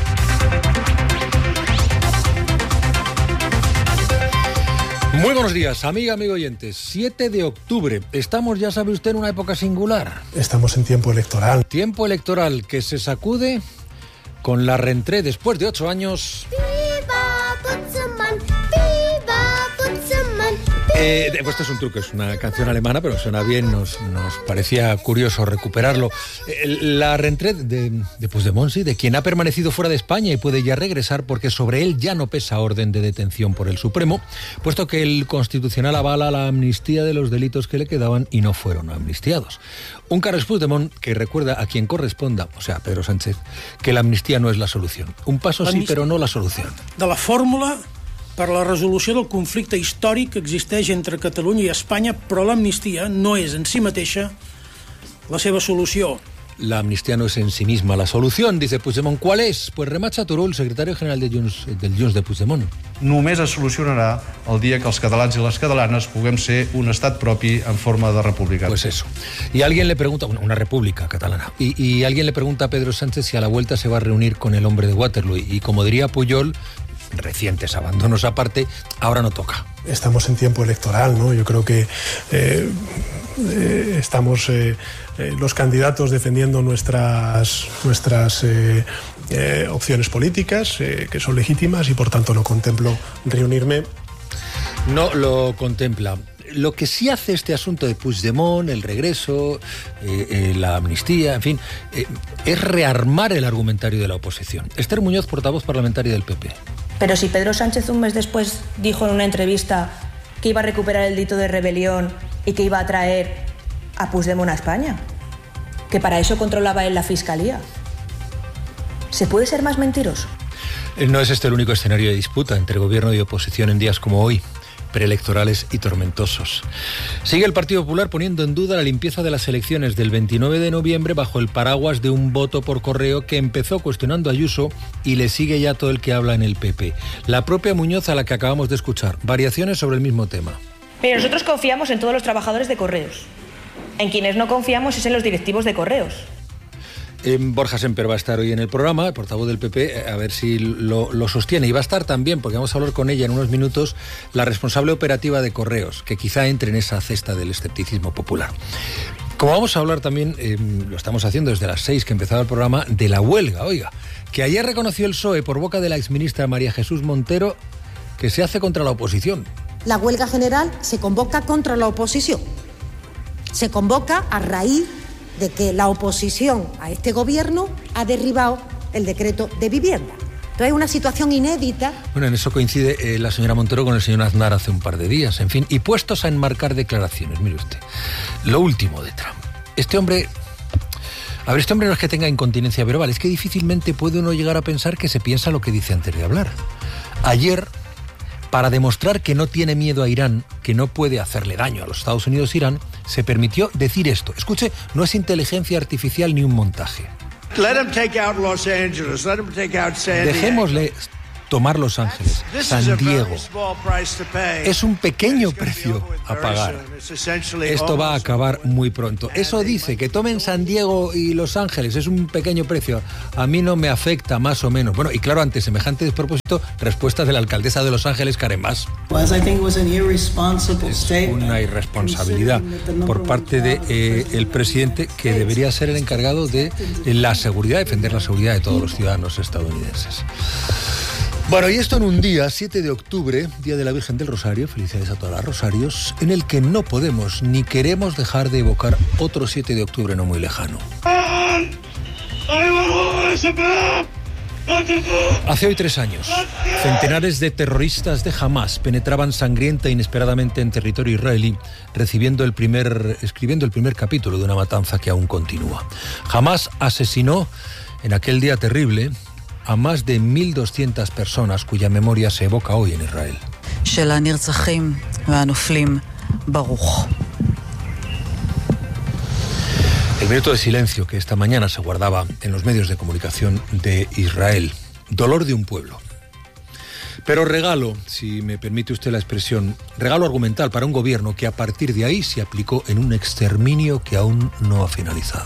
Muy buenos días, amiga, amigo oyentes. siete de octubre. Estamos, ya sabe usted, en una época singular. Estamos en tiempo electoral. Tiempo electoral que se sacude con la reentré después de ocho años. ¡Viva Putzemann! ¡Viva Putzemann! Eh, pues esto es un truco, es una canción alemana, pero suena bien, nos, nos parecía curioso recuperarlo. Eh, la reentré de, de Puigdemont, sí, de quien ha permanecido fuera de España y puede ya regresar porque sobre él ya no pesa orden de detención por el Supremo, puesto que el Constitucional avala la amnistía de los delitos que le quedaban y no fueron amnistiados. Un Carles Puigdemont que recuerda a quien corresponda, o sea, Pedro Sánchez, que la amnistía no es la solución. Un paso sí, pero no la solución. De la fórmula per a la resolució del conflicte històric que existeix entre Catalunya i Espanya, però l'amnistia no és en si mateixa la seva solució. La amnistía no es en sí misma la solución, dice Puigdemont. ¿Cuál es? Pues Remat Turul, secretario general de Junts, del Junts de Puigdemont. Només es solucionarà el dia que els catalans i les catalanes puguem ser un estat propi en forma de república. Pues eso. Y alguien le pregunta, una república catalana, y, y alguien le pregunta a Pedro Sánchez si a la vuelta se va a reunir con el hombre de Waterloo. Y, y como diría Pujol, recientes abandonos aparte, ahora no toca. Estamos en tiempo electoral, ¿no? Yo creo que eh, eh, estamos eh, eh, los candidatos defendiendo nuestras, nuestras eh, eh, opciones políticas, eh, que son legítimas, y por tanto no contemplo reunirme. No lo contempla. Lo que sí hace este asunto de Puigdemont, el regreso, eh, eh, la amnistía, en fin, eh, es rearmar el argumentario de la oposición. Esther Muñoz, portavoz parlamentaria del P P. Pero si Pedro Sánchez un mes después dijo en una entrevista que iba a recuperar el delito de rebelión y que iba a traer a Puigdemont a España, que para eso controlaba él la Fiscalía, ¿se puede ser más mentiroso? No es este el único escenario de disputa entre gobierno y oposición en días como hoy, preelectorales y tormentosos. Sigue el Partido Popular poniendo en duda la limpieza de las elecciones del veintinueve de noviembre bajo el paraguas de un voto por correo que empezó cuestionando a Ayuso y le sigue ya todo el que habla en el P P. La propia Muñoz, a la que acabamos de escuchar. Variaciones sobre el mismo tema. Pero nosotros confiamos en todos los trabajadores de Correos. En quienes no confiamos es en los directivos de Correos. Eh, Borja Semper va a estar hoy en el programa, el portavoz del P P, a ver si lo, lo sostiene. Y va a estar también, porque vamos a hablar con ella en unos minutos, la responsable operativa de Correos, que quizá entre en esa cesta del escepticismo popular. Como vamos a hablar también, eh, lo estamos haciendo desde las seis que empezaba el programa, de la huelga, oiga, que ayer reconoció el P S O E por boca de la exministra María Jesús Montero que se hace contra la oposición. La huelga general se convoca contra la oposición. Se convoca a raíz de que la oposición a este gobierno ha derribado el decreto de vivienda. Entonces es una situación inédita. Bueno, en eso coincide eh, la señora Montero con el señor Aznar hace un par de días. En fin, y puestos a enmarcar declaraciones, mire usted, lo último de Trump. Este hombre... A ver, este hombre no es que tenga incontinencia verbal, es que difícilmente puede uno llegar a pensar que se piensa lo que dice antes de hablar. Ayer, para demostrar que no tiene miedo a Irán, que no puede hacerle daño a los Estados Unidos e Irán, se permitió decir esto. Escuche, no es inteligencia artificial ni un montaje. Let him take out Los Angeles. Let him take out San Diego. Dejémosle tomar Los Ángeles, San Diego. Es un pequeño precio a pagar. Esto va a acabar muy pronto. Eso dice, que tomen San Diego y Los Ángeles, es un pequeño precio. A mí no me afecta, más o menos. Bueno, y claro, ante semejante despropósito, respuesta de la alcaldesa de Los Ángeles, Karen Bass. Es una irresponsabilidad por parte del de, eh, presidente, que debería ser el encargado de la seguridad, defender la seguridad de todos los ciudadanos estadounidenses. Bueno, y esto en un día, siete de octubre, Día de la Virgen del Rosario, felicidades a todas las rosarios, en el que no podemos ni queremos dejar de evocar otro siete de octubre no muy lejano. Hace hoy tres años, centenares de terroristas de Hamás penetraban sangrienta e inesperadamente en territorio israelí, recibiendo el primer, escribiendo el primer capítulo de una matanza que aún continúa. Hamás asesinó en aquel día terrible a más de mil doscientas personas cuya memoria se evoca hoy en Israel. El minuto de silencio que esta mañana se guardaba en los medios de comunicación de Israel. Dolor de un pueblo. Pero regalo, si me permite usted la expresión, regalo argumental para un gobierno que a partir de ahí se aplicó en un exterminio que aún no ha finalizado.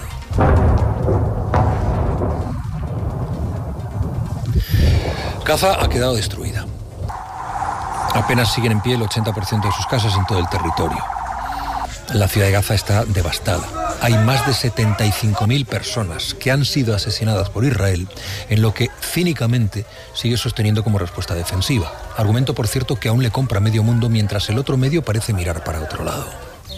Gaza ha quedado destruida. Apenas siguen en pie el ochenta por ciento de sus casas en todo el territorio. La ciudad de Gaza está devastada. Hay más de setenta y cinco mil personas que han sido asesinadas por Israel en lo que cínicamente sigue sosteniendo como respuesta defensiva. Argumento, por cierto, que aún le compra medio mundo mientras el otro medio parece mirar para otro lado.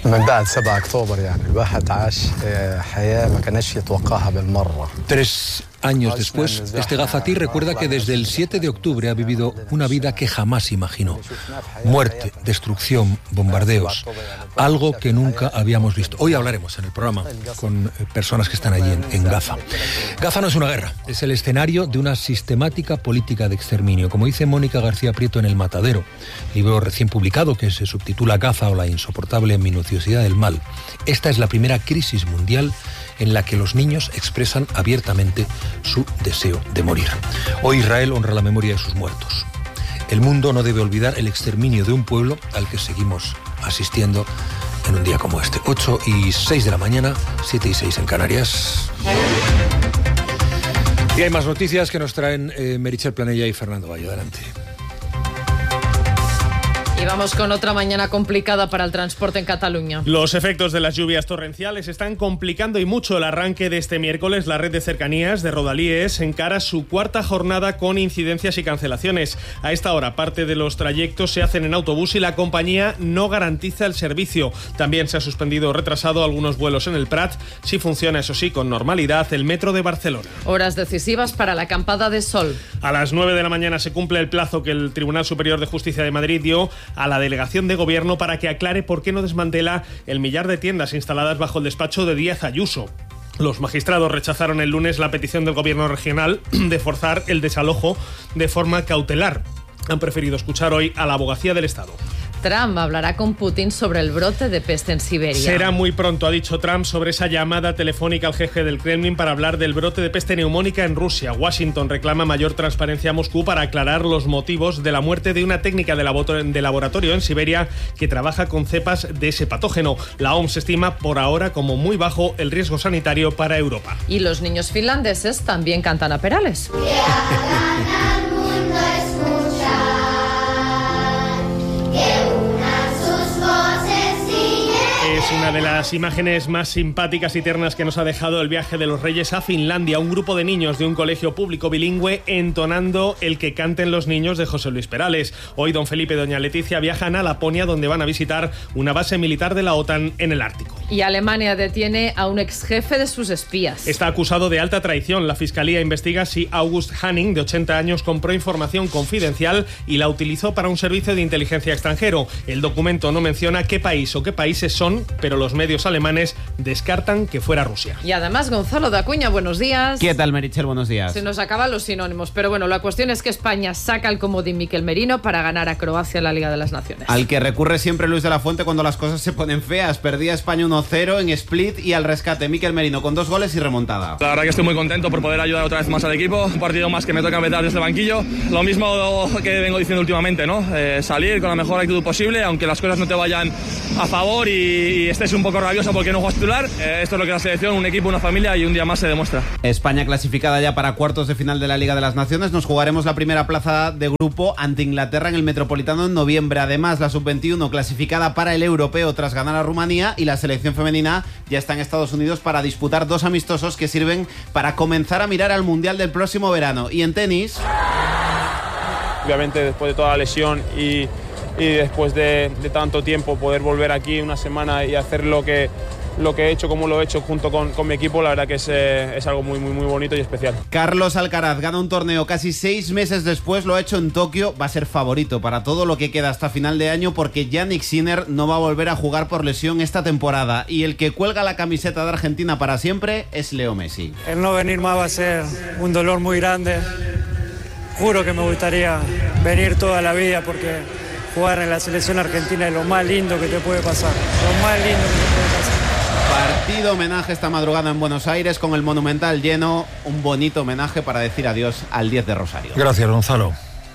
Tres años después, este gazatí recuerda que desde el siete de octubre ha vivido una vida que jamás imaginó. Muerte, destrucción, bombardeos, algo que nunca habíamos visto. Hoy hablaremos en el programa con personas que están allí en, en Gaza. Gaza no es una guerra, es el escenario de una sistemática política de exterminio. Como dice Mónica García Prieto en El Matadero, libro recién publicado que se subtitula Gaza o la insoportable minuciosidad del mal. Esta es la primera crisis mundial en la que los niños expresan abiertamente su deseo de morir. Hoy Israel honra la memoria de sus muertos. El mundo no debe olvidar el exterminio de un pueblo al que seguimos asistiendo en un día como este. ocho y seis de la mañana, siete y seis en Canarias. Y hay más noticias que nos traen eh, Meritxell Planella y Fernando Valle. Adelante. Y vamos con otra mañana complicada para el transporte en Cataluña. Los efectos de las lluvias torrenciales están complicando y mucho el arranque de este miércoles. La red de cercanías de Rodalies encara su cuarta jornada con incidencias y cancelaciones. A esta hora, parte de los trayectos se hacen en autobús y la compañía no garantiza el servicio. También se ha suspendido o retrasado algunos vuelos en el Prat. Sí funciona, eso sí, con normalidad, el metro de Barcelona. Horas decisivas para la acampada de sol. A las nueve de la mañana se cumple el plazo que el Tribunal Superior de Justicia de Madrid dio a la delegación de gobierno para que aclare por qué no desmantela el millar de tiendas instaladas bajo el despacho de Díaz Ayuso. Los magistrados rechazaron el lunes la petición del gobierno regional de forzar el desalojo de forma cautelar. Han preferido escuchar hoy a la Abogacía del Estado. Trump hablará con Putin sobre el brote de peste en Siberia. Será muy pronto, ha dicho Trump, sobre esa llamada telefónica al jefe del Kremlin para hablar del brote de peste neumónica en Rusia. Washington reclama mayor transparencia a Moscú para aclarar los motivos de la muerte de una técnica de laboratorio en Siberia que trabaja con cepas de ese patógeno. La O M S estima por ahora como muy bajo el riesgo sanitario para Europa. Y los niños finlandeses también cantan a Perales. Es una de las imágenes más simpáticas y tiernas que nos ha dejado el viaje de los Reyes a Finlandia. Un grupo de niños de un colegio público bilingüe entonando el que canten los niños de José Luis Perales. Hoy don Felipe y doña Leticia viajan a Laponia, donde van a visitar una base militar de la OTAN en el Ártico. Y Alemania detiene a un ex jefe de sus espías. Está acusado de alta traición. La Fiscalía investiga si August Hanning, de ochenta años, compró información confidencial y la utilizó para un servicio de inteligencia extranjero. El documento no menciona qué país o qué países son, pero los medios alemanes descartan que fuera Rusia. Y además, Gonzalo de Acuña, buenos días. ¿Qué tal, Meritxell? Buenos días. Se nos acaban los sinónimos, pero bueno, la cuestión es que España saca el comodín Miquel Merino para ganar a Croacia en la Liga de las Naciones. Al que recurre siempre Luis de la Fuente cuando las cosas se ponen feas. Perdía España uno cero en Split y al rescate Miquel Merino con dos goles y remontada. La verdad que estoy muy contento por poder ayudar otra vez más al equipo. Un partido más que me toca empezar desde el banquillo. Lo mismo que vengo diciendo últimamente, ¿no? Eh, salir con la mejor actitud posible, aunque las cosas no te vayan a favor y, y estés un poco rabioso porque no juegas titular. Eh, esto es lo que es la selección, un equipo, una familia, y un día más se demuestra. España clasificada ya para cuartos de final de la Liga de las Naciones. Nos jugaremos la primera plaza de grupo ante Inglaterra en el Metropolitano en noviembre. Además, la sub veintiuno clasificada para el europeo tras ganar a Rumanía, y la selección femenina ya está en Estados Unidos para disputar dos amistosos que sirven para comenzar a mirar al Mundial del próximo verano. Y en tenis... Obviamente, después de toda la lesión y, y después de, de tanto tiempo, poder volver aquí una semana y hacer lo que, lo que he hecho, como lo he hecho junto con, con mi equipo, la verdad que es, eh, es algo muy, muy, muy bonito y especial. Carlos Alcaraz gana un torneo casi seis meses después, lo ha hecho en Tokio. Va a ser favorito para todo lo que queda hasta final de año, porque Jannik Sinner no va a volver a jugar por lesión esta temporada, y el que cuelga la camiseta de Argentina para siempre es Leo Messi. El no venir más va a ser un dolor muy grande. Juro que me gustaría venir toda la vida, porque jugar en la selección argentina es lo más lindo que te puede pasar. Lo más lindo que te puede pasar. Partido homenaje esta madrugada en Buenos Aires con el Monumental lleno. Un bonito homenaje para decir adiós al diez de Rosario. Gracias, Gonzalo.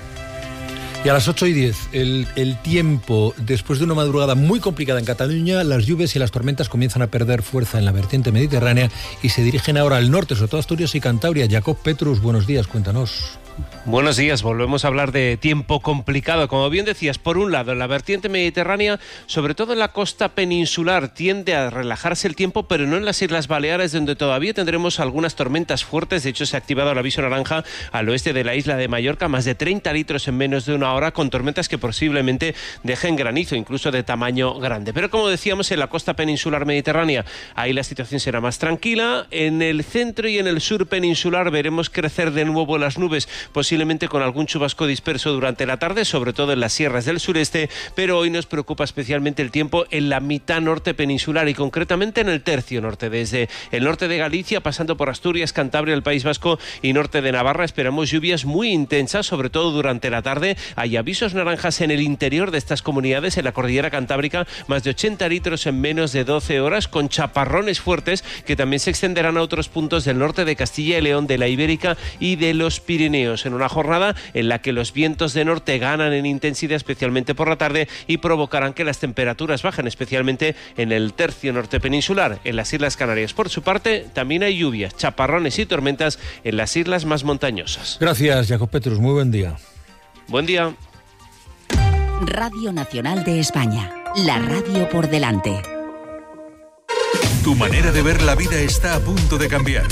Y a las ocho y diez, el, el tiempo, después de una madrugada muy complicada en Cataluña, las lluvias y las tormentas comienzan a perder fuerza en la vertiente mediterránea y se dirigen ahora al norte, sobre todo Asturias y Cantabria. Jacob Petrus, buenos días, cuéntanos. Buenos días, volvemos a hablar de tiempo complicado. Como bien decías, por un lado, en la vertiente mediterránea, sobre todo en la costa peninsular, tiende a relajarse el tiempo, pero no en las Islas Baleares, donde todavía tendremos algunas tormentas fuertes. De hecho, se ha activado el aviso naranja al oeste de la isla de Mallorca, más de treinta litros en menos de una hora, con tormentas que posiblemente dejen granizo, incluso de tamaño grande. Pero como decíamos, en la costa peninsular mediterránea, ahí la situación será más tranquila. En el centro y en el sur peninsular veremos crecer de nuevo las nubes, posiblemente con algún chubasco disperso durante la tarde, sobre todo en las sierras del sureste, pero hoy nos preocupa especialmente el tiempo en la mitad norte peninsular y concretamente en el tercio norte, desde el norte de Galicia, pasando por Asturias, Cantabria, el País Vasco y norte de Navarra. Esperamos lluvias muy intensas, sobre todo durante la tarde. Hay avisos naranjas en el interior de estas comunidades, en la cordillera cantábrica, más de ochenta litros en menos de doce horas, con chaparrones fuertes que también se extenderán a otros puntos del norte de Castilla y León, de la Ibérica y de los Pirineos, en una jornada en la que los vientos de norte ganan en intensidad, especialmente por la tarde, y provocarán que las temperaturas bajen, especialmente en el tercio norte peninsular. En las Islas Canarias, por su parte, también hay lluvias, chaparrones y tormentas en las islas más montañosas. Gracias, Jacob Petrus, muy buen día. Buen día. Radio Nacional de España, la radio por delante. Tu manera de ver la vida está a punto de cambiar.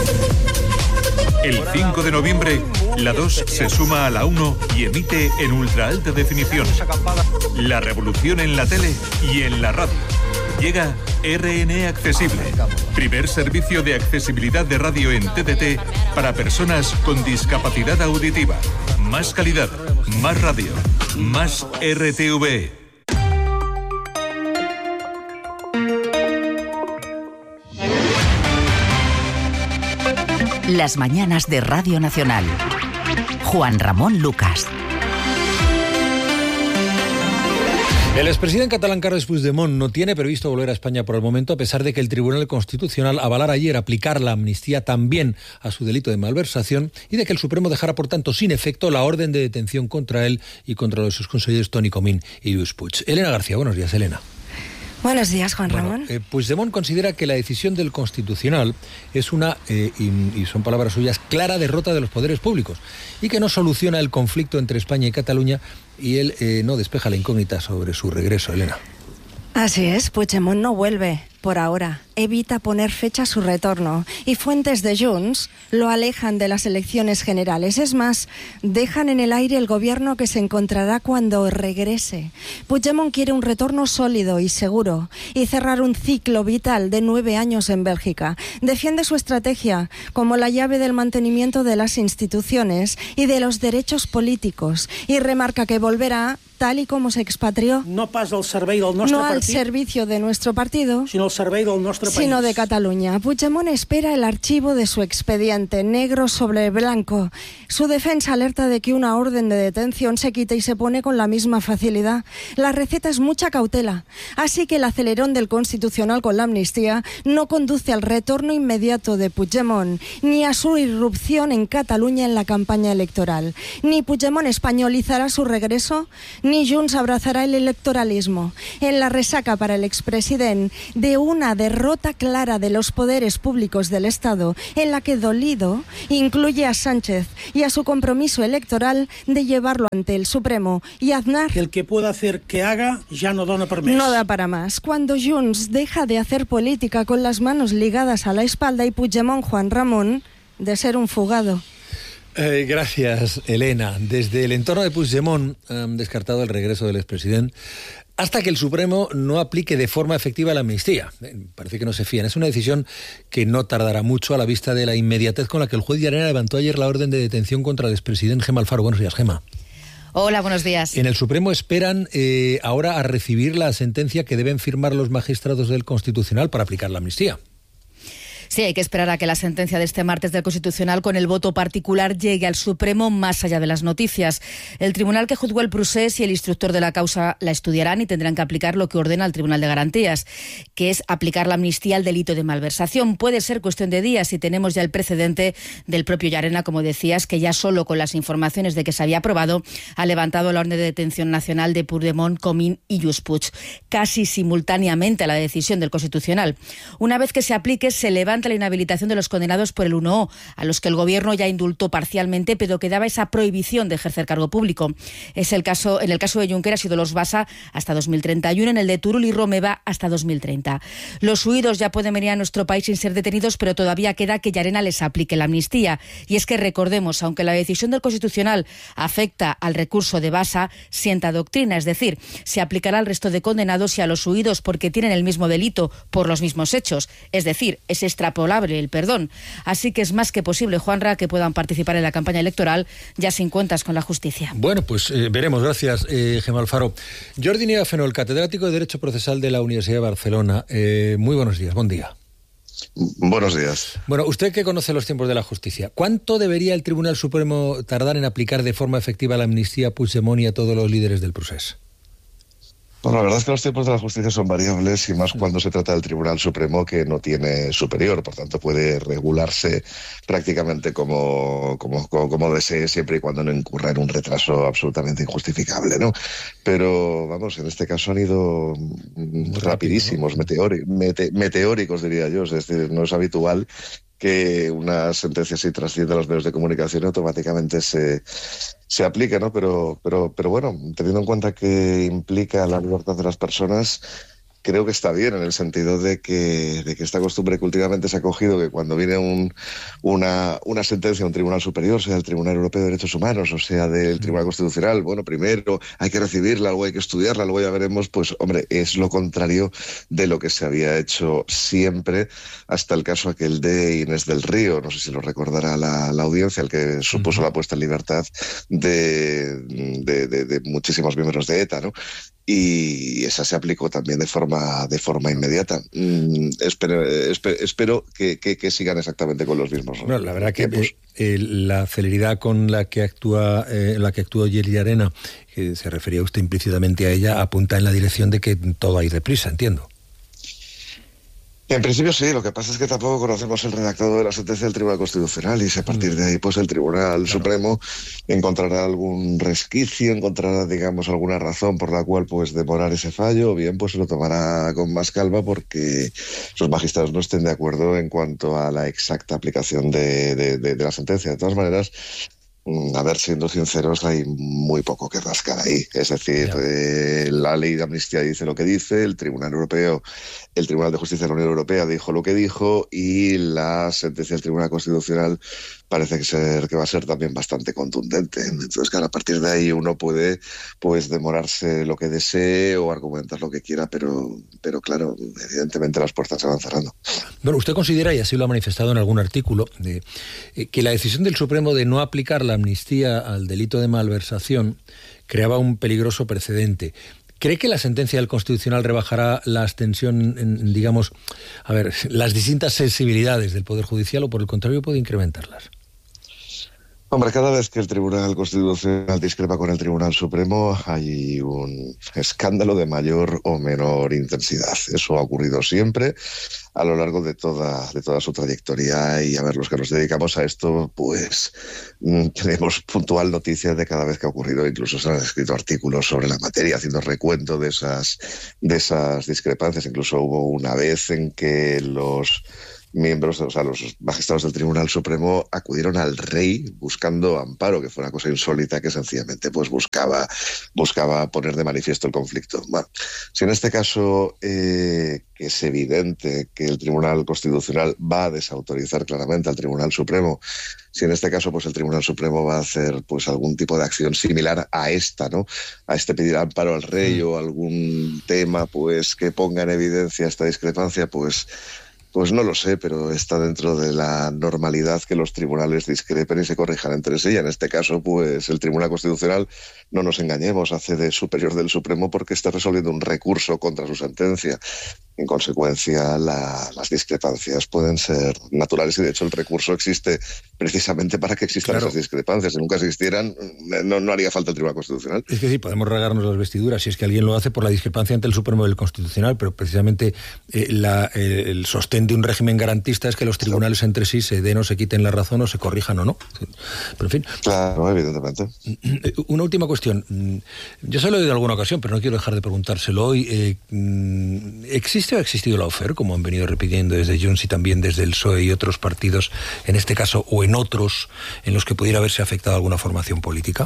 El cinco de noviembre, la dos se suma a la uno y emite en ultra alta definición. La revolución en la tele y en la radio. Llega R N Accesible, primer servicio de accesibilidad de radio en T D T para personas con discapacidad auditiva. Más calidad, más radio, más R T V. Las mañanas de Radio Nacional. Juan Ramón Lucas. El expresidente catalán Carles Puigdemont no tiene previsto volver a España por el momento, a pesar de que el Tribunal Constitucional avalara ayer aplicar la amnistía también a su delito de malversación y de que el Supremo dejara, por tanto, sin efecto la orden de detención contra él y contra los sus consejeros Toni Comín y Lluís Puig. Elena García, buenos días, Elena. Buenos días, Juan bueno, Ramón. Eh, Puigdemont considera que la decisión del Constitucional es una, eh, y, y son palabras suyas, clara derrota de los poderes públicos y que no soluciona el conflicto entre España y Cataluña, y él eh, no despeja la incógnita sobre su regreso, Elena. Así es, Puigdemont no vuelve, por ahora. Evita poner fecha a su retorno. Y fuentes de Junts lo alejan de las elecciones generales. Es más, dejan en el aire el gobierno que se encontrará cuando regrese. Puigdemont quiere un retorno sólido y seguro y cerrar un ciclo vital de nueve años en Bélgica. Defiende su estrategia como la llave del mantenimiento de las instituciones y de los derechos políticos y remarca que volverá tal y como se expatrió. No pas al servei del nostre no al partit, servicio de nuestro partido, sino al servei del nostre país. Sino de Cataluña. Puigdemont espera el archivo de su expediente, negro sobre blanco. Su defensa alerta de que una orden de detención se quita y se pone con la misma facilidad. La receta es mucha cautela. Así que el acelerón del Constitucional con la amnistía no conduce al retorno inmediato de Puigdemont, ni a su irrupción en Cataluña en la campaña electoral. Ni Puigdemont españolizará su regreso, ni Junts abrazará el electoralismo. En la resaca para el expresidente de una derrota clara de los poderes públicos del Estado, en la que dolido incluye a Sánchez y a su compromiso electoral de llevarlo ante el Supremo. Y Aznar, que el que pueda hacer que haga ya no dona per més. No da para más. Cuando Junts deja de hacer política con las manos ligadas a la espalda y Puigdemont, Juan Ramón, de ser un fugado. Eh, gracias, Elena. Desde el entorno de Puigdemont han descartado el regreso del expresidente hasta que el Supremo no aplique de forma efectiva la amnistía. Eh, parece que no se fían. Es una decisión que no tardará mucho a la vista de la inmediatez con la que el juez Llarena levantó ayer la orden de detención contra el expresidente Gemma Alfaro. Buenos días, Gemma. Hola, buenos días. En el Supremo esperan eh, ahora a recibir la sentencia que deben firmar los magistrados del Constitucional para aplicar la amnistía. Sí, hay que esperar a que la sentencia de este martes del Constitucional con el voto particular llegue al Supremo más allá de las noticias. El tribunal que juzgó el procés y el instructor de la causa la estudiarán y tendrán que aplicar lo que ordena el Tribunal de Garantías, que es aplicar la amnistía al delito de malversación. Puede ser cuestión de días y tenemos ya el precedente del propio Llarena, como decías, que ya solo con las informaciones de que se había aprobado ha levantado la orden de detención nacional de Puigdemont, Comín y Lluís Puig, casi simultáneamente a la decisión del Constitucional. Una vez que se aplique, se levanta la inhabilitación de los condenados por el uno O, a los que el gobierno ya indultó parcialmente, pero quedaba esa prohibición de ejercer cargo público. Es el caso, en el caso de Junqueras y Dolors Bassa hasta dos mil treinta y uno, en el de Turull y Romeva hasta dos mil treinta. Los huidos ya pueden venir a nuestro país sin ser detenidos, pero todavía queda que Llarena les aplique la amnistía. Y es que recordemos, aunque la decisión del Constitucional afecta al recurso de Bassa, sienta doctrina, es decir, se aplicará al resto de condenados y a los huidos porque tienen el mismo delito por los mismos hechos, es decir, es extrapolable el perdón. Así que es más que posible, Juanra, que puedan participar en la campaña electoral ya sin cuentas con la justicia. Bueno, pues eh, veremos. Gracias, eh, Gemma Alfaro. Jordi Nieva Fenol, catedrático de Derecho Procesal de la Universidad de Barcelona. Eh, muy buenos días, buen día. Buenos días. Bueno, usted que conoce los tiempos de la justicia, ¿cuánto debería el Tribunal Supremo tardar en aplicar de forma efectiva la amnistía a Puigdemont y a todos los líderes del procés? Bueno, la verdad es que los tiempos de la justicia son variables y más cuando se trata del Tribunal Supremo, que no tiene superior, por tanto puede regularse prácticamente como, como, como, como desee, siempre y cuando no incurra en un retraso absolutamente injustificable, ¿no? Pero, vamos, en este caso han ido rapidísimos, meteori, mete, meteóricos, diría yo, es decir, no es habitual que una sentencia así trascienda a los medios de comunicación y automáticamente se, se aplique, ¿no? Pero, pero, pero bueno, teniendo en cuenta que implica la libertad de las personas, creo que está bien en el sentido de que, de que esta costumbre que últimamente se ha cogido, que cuando viene un, una, una sentencia de un tribunal superior, sea el Tribunal Europeo de Derechos Humanos o sea del Tribunal Constitucional, bueno, primero hay que recibirla, luego hay que estudiarla, luego ya veremos, pues hombre, es lo contrario de lo que se había hecho siempre hasta el caso aquel de Inés del Río, no sé si lo recordará la, la audiencia, el que supuso la puesta en libertad de, de, de, de muchísimos miembros de ETA, ¿no? Y esa se aplicó también de forma de forma inmediata. Mm, espero espero, espero que, que, que sigan exactamente con los mismos. Bueno, la verdad que eh, eh, la celeridad con la que actúa eh, la que actuó Llarena, que se refería usted implícitamente a ella, apunta en la dirección de que todo hay deprisa, entiendo. En principio sí, lo que pasa es que tampoco conocemos el redactado de la sentencia del Tribunal Constitucional y si a partir de ahí pues el Tribunal claro. Supremo encontrará algún resquicio, encontrará digamos alguna razón por la cual pues demorar ese fallo o bien pues se lo tomará con más calma porque los magistrados no estén de acuerdo en cuanto a la exacta aplicación de, de, de, de la sentencia. De todas maneras, a ver, siendo sinceros, hay muy poco que rascar ahí. Es decir, eh, la ley de amnistía dice lo que dice, el Tribunal Europeo, el Tribunal de Justicia de la Unión Europea dijo lo que dijo, y la sentencia del Tribunal Constitucional parece que, ser, que va a ser también bastante contundente. Entonces, claro, a partir de ahí uno puede pues demorarse lo que desee o argumentar lo que quiera, pero, pero claro, evidentemente las puertas se van cerrando. Bueno, usted considera, y así lo ha manifestado en algún artículo, de, eh, que la decisión del Supremo de no aplicar la amnistía al delito de malversación creaba un peligroso precedente. ¿Cree que la sentencia del Constitucional rebajará la tensión en, digamos, a ver, las distintas sensibilidades del Poder Judicial, o por el contrario puede incrementarlas? Hombre, cada vez que el Tribunal Constitucional discrepa con el Tribunal Supremo hay un escándalo de mayor o menor intensidad. Eso ha ocurrido siempre a lo largo de toda, de toda su trayectoria, y a ver, los que nos dedicamos a esto, pues tenemos puntual noticia de cada vez que ha ocurrido. Incluso se han escrito artículos sobre la materia haciendo recuento de esas, de esas discrepancias. Incluso hubo una vez en que los miembros, o sea, los magistrados del Tribunal Supremo acudieron al rey buscando amparo, que fue una cosa insólita que sencillamente pues buscaba, buscaba poner de manifiesto el conflicto. Bueno, si en este caso eh, que es evidente que el Tribunal Constitucional va a desautorizar claramente al Tribunal Supremo, si en este caso pues el Tribunal Supremo va a hacer pues algún tipo de acción similar a esta, ¿no? A este pedir amparo al rey, o algún tema pues que ponga en evidencia esta discrepancia, pues Pues no lo sé, pero está dentro de la normalidad que los tribunales discrepen y se corrijan entre sí. En este caso, pues el Tribunal Constitucional, no nos engañemos, hace de superior del Supremo porque está resolviendo un recurso contra su sentencia. En consecuencia, la, las discrepancias pueden ser naturales, y de hecho el recurso existe precisamente para que existan claro. esas discrepancias. Si nunca existieran, no, no haría falta el Tribunal Constitucional. Es que sí, podemos regarnos las vestiduras si es que alguien lo hace por la discrepancia ante el Supremo del Constitucional, pero precisamente eh, la, eh, el sostén de un régimen garantista es que los tribunales entre sí se den o se quiten la razón, o se corrijan o no. Pero en fin. Claro, evidentemente. Una última cuestión. Yo se lo he oído en alguna ocasión, pero no quiero dejar de preguntárselo hoy. Eh, ¿Existe o ha existido la lawfare, como han venido repitiendo desde Junts y también desde el P S O E y otros partidos, en este caso o en otros, en los que pudiera haberse afectado alguna formación política?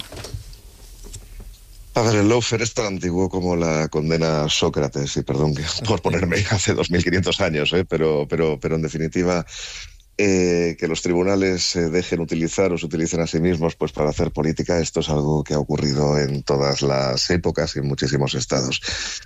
A ver, el lawfare es tan antiguo como la condena a Sócrates, y perdón por ponerme hace dos mil quinientos años, ¿eh? pero, pero, pero en definitiva, eh, que los tribunales se dejen utilizar o se utilicen a sí mismos pues para hacer política, esto es algo que ha ocurrido en todas las épocas y en muchísimos estados.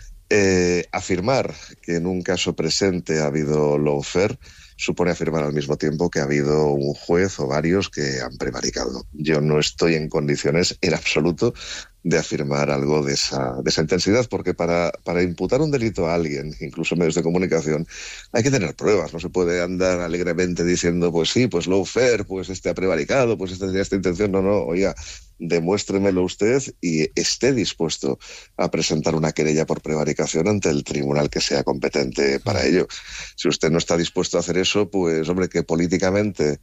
Eh, afirmar que en un caso presente ha habido lawfare supone afirmar al mismo tiempo que ha habido un juez o varios que han prevaricado. Yo no estoy en condiciones en absoluto de afirmar algo de esa, de esa intensidad, porque para, para imputar un delito a alguien, incluso en medios de comunicación, hay que tener pruebas. No se puede andar alegremente diciendo, pues sí, pues lawfare, pues este ha prevaricado, pues este tenía esta intención. No, no, oiga, demuéstremelo usted y esté dispuesto a presentar una querella por prevaricación ante el tribunal que sea competente para ello. Si usted no está dispuesto a hacer eso, pues hombre, que políticamente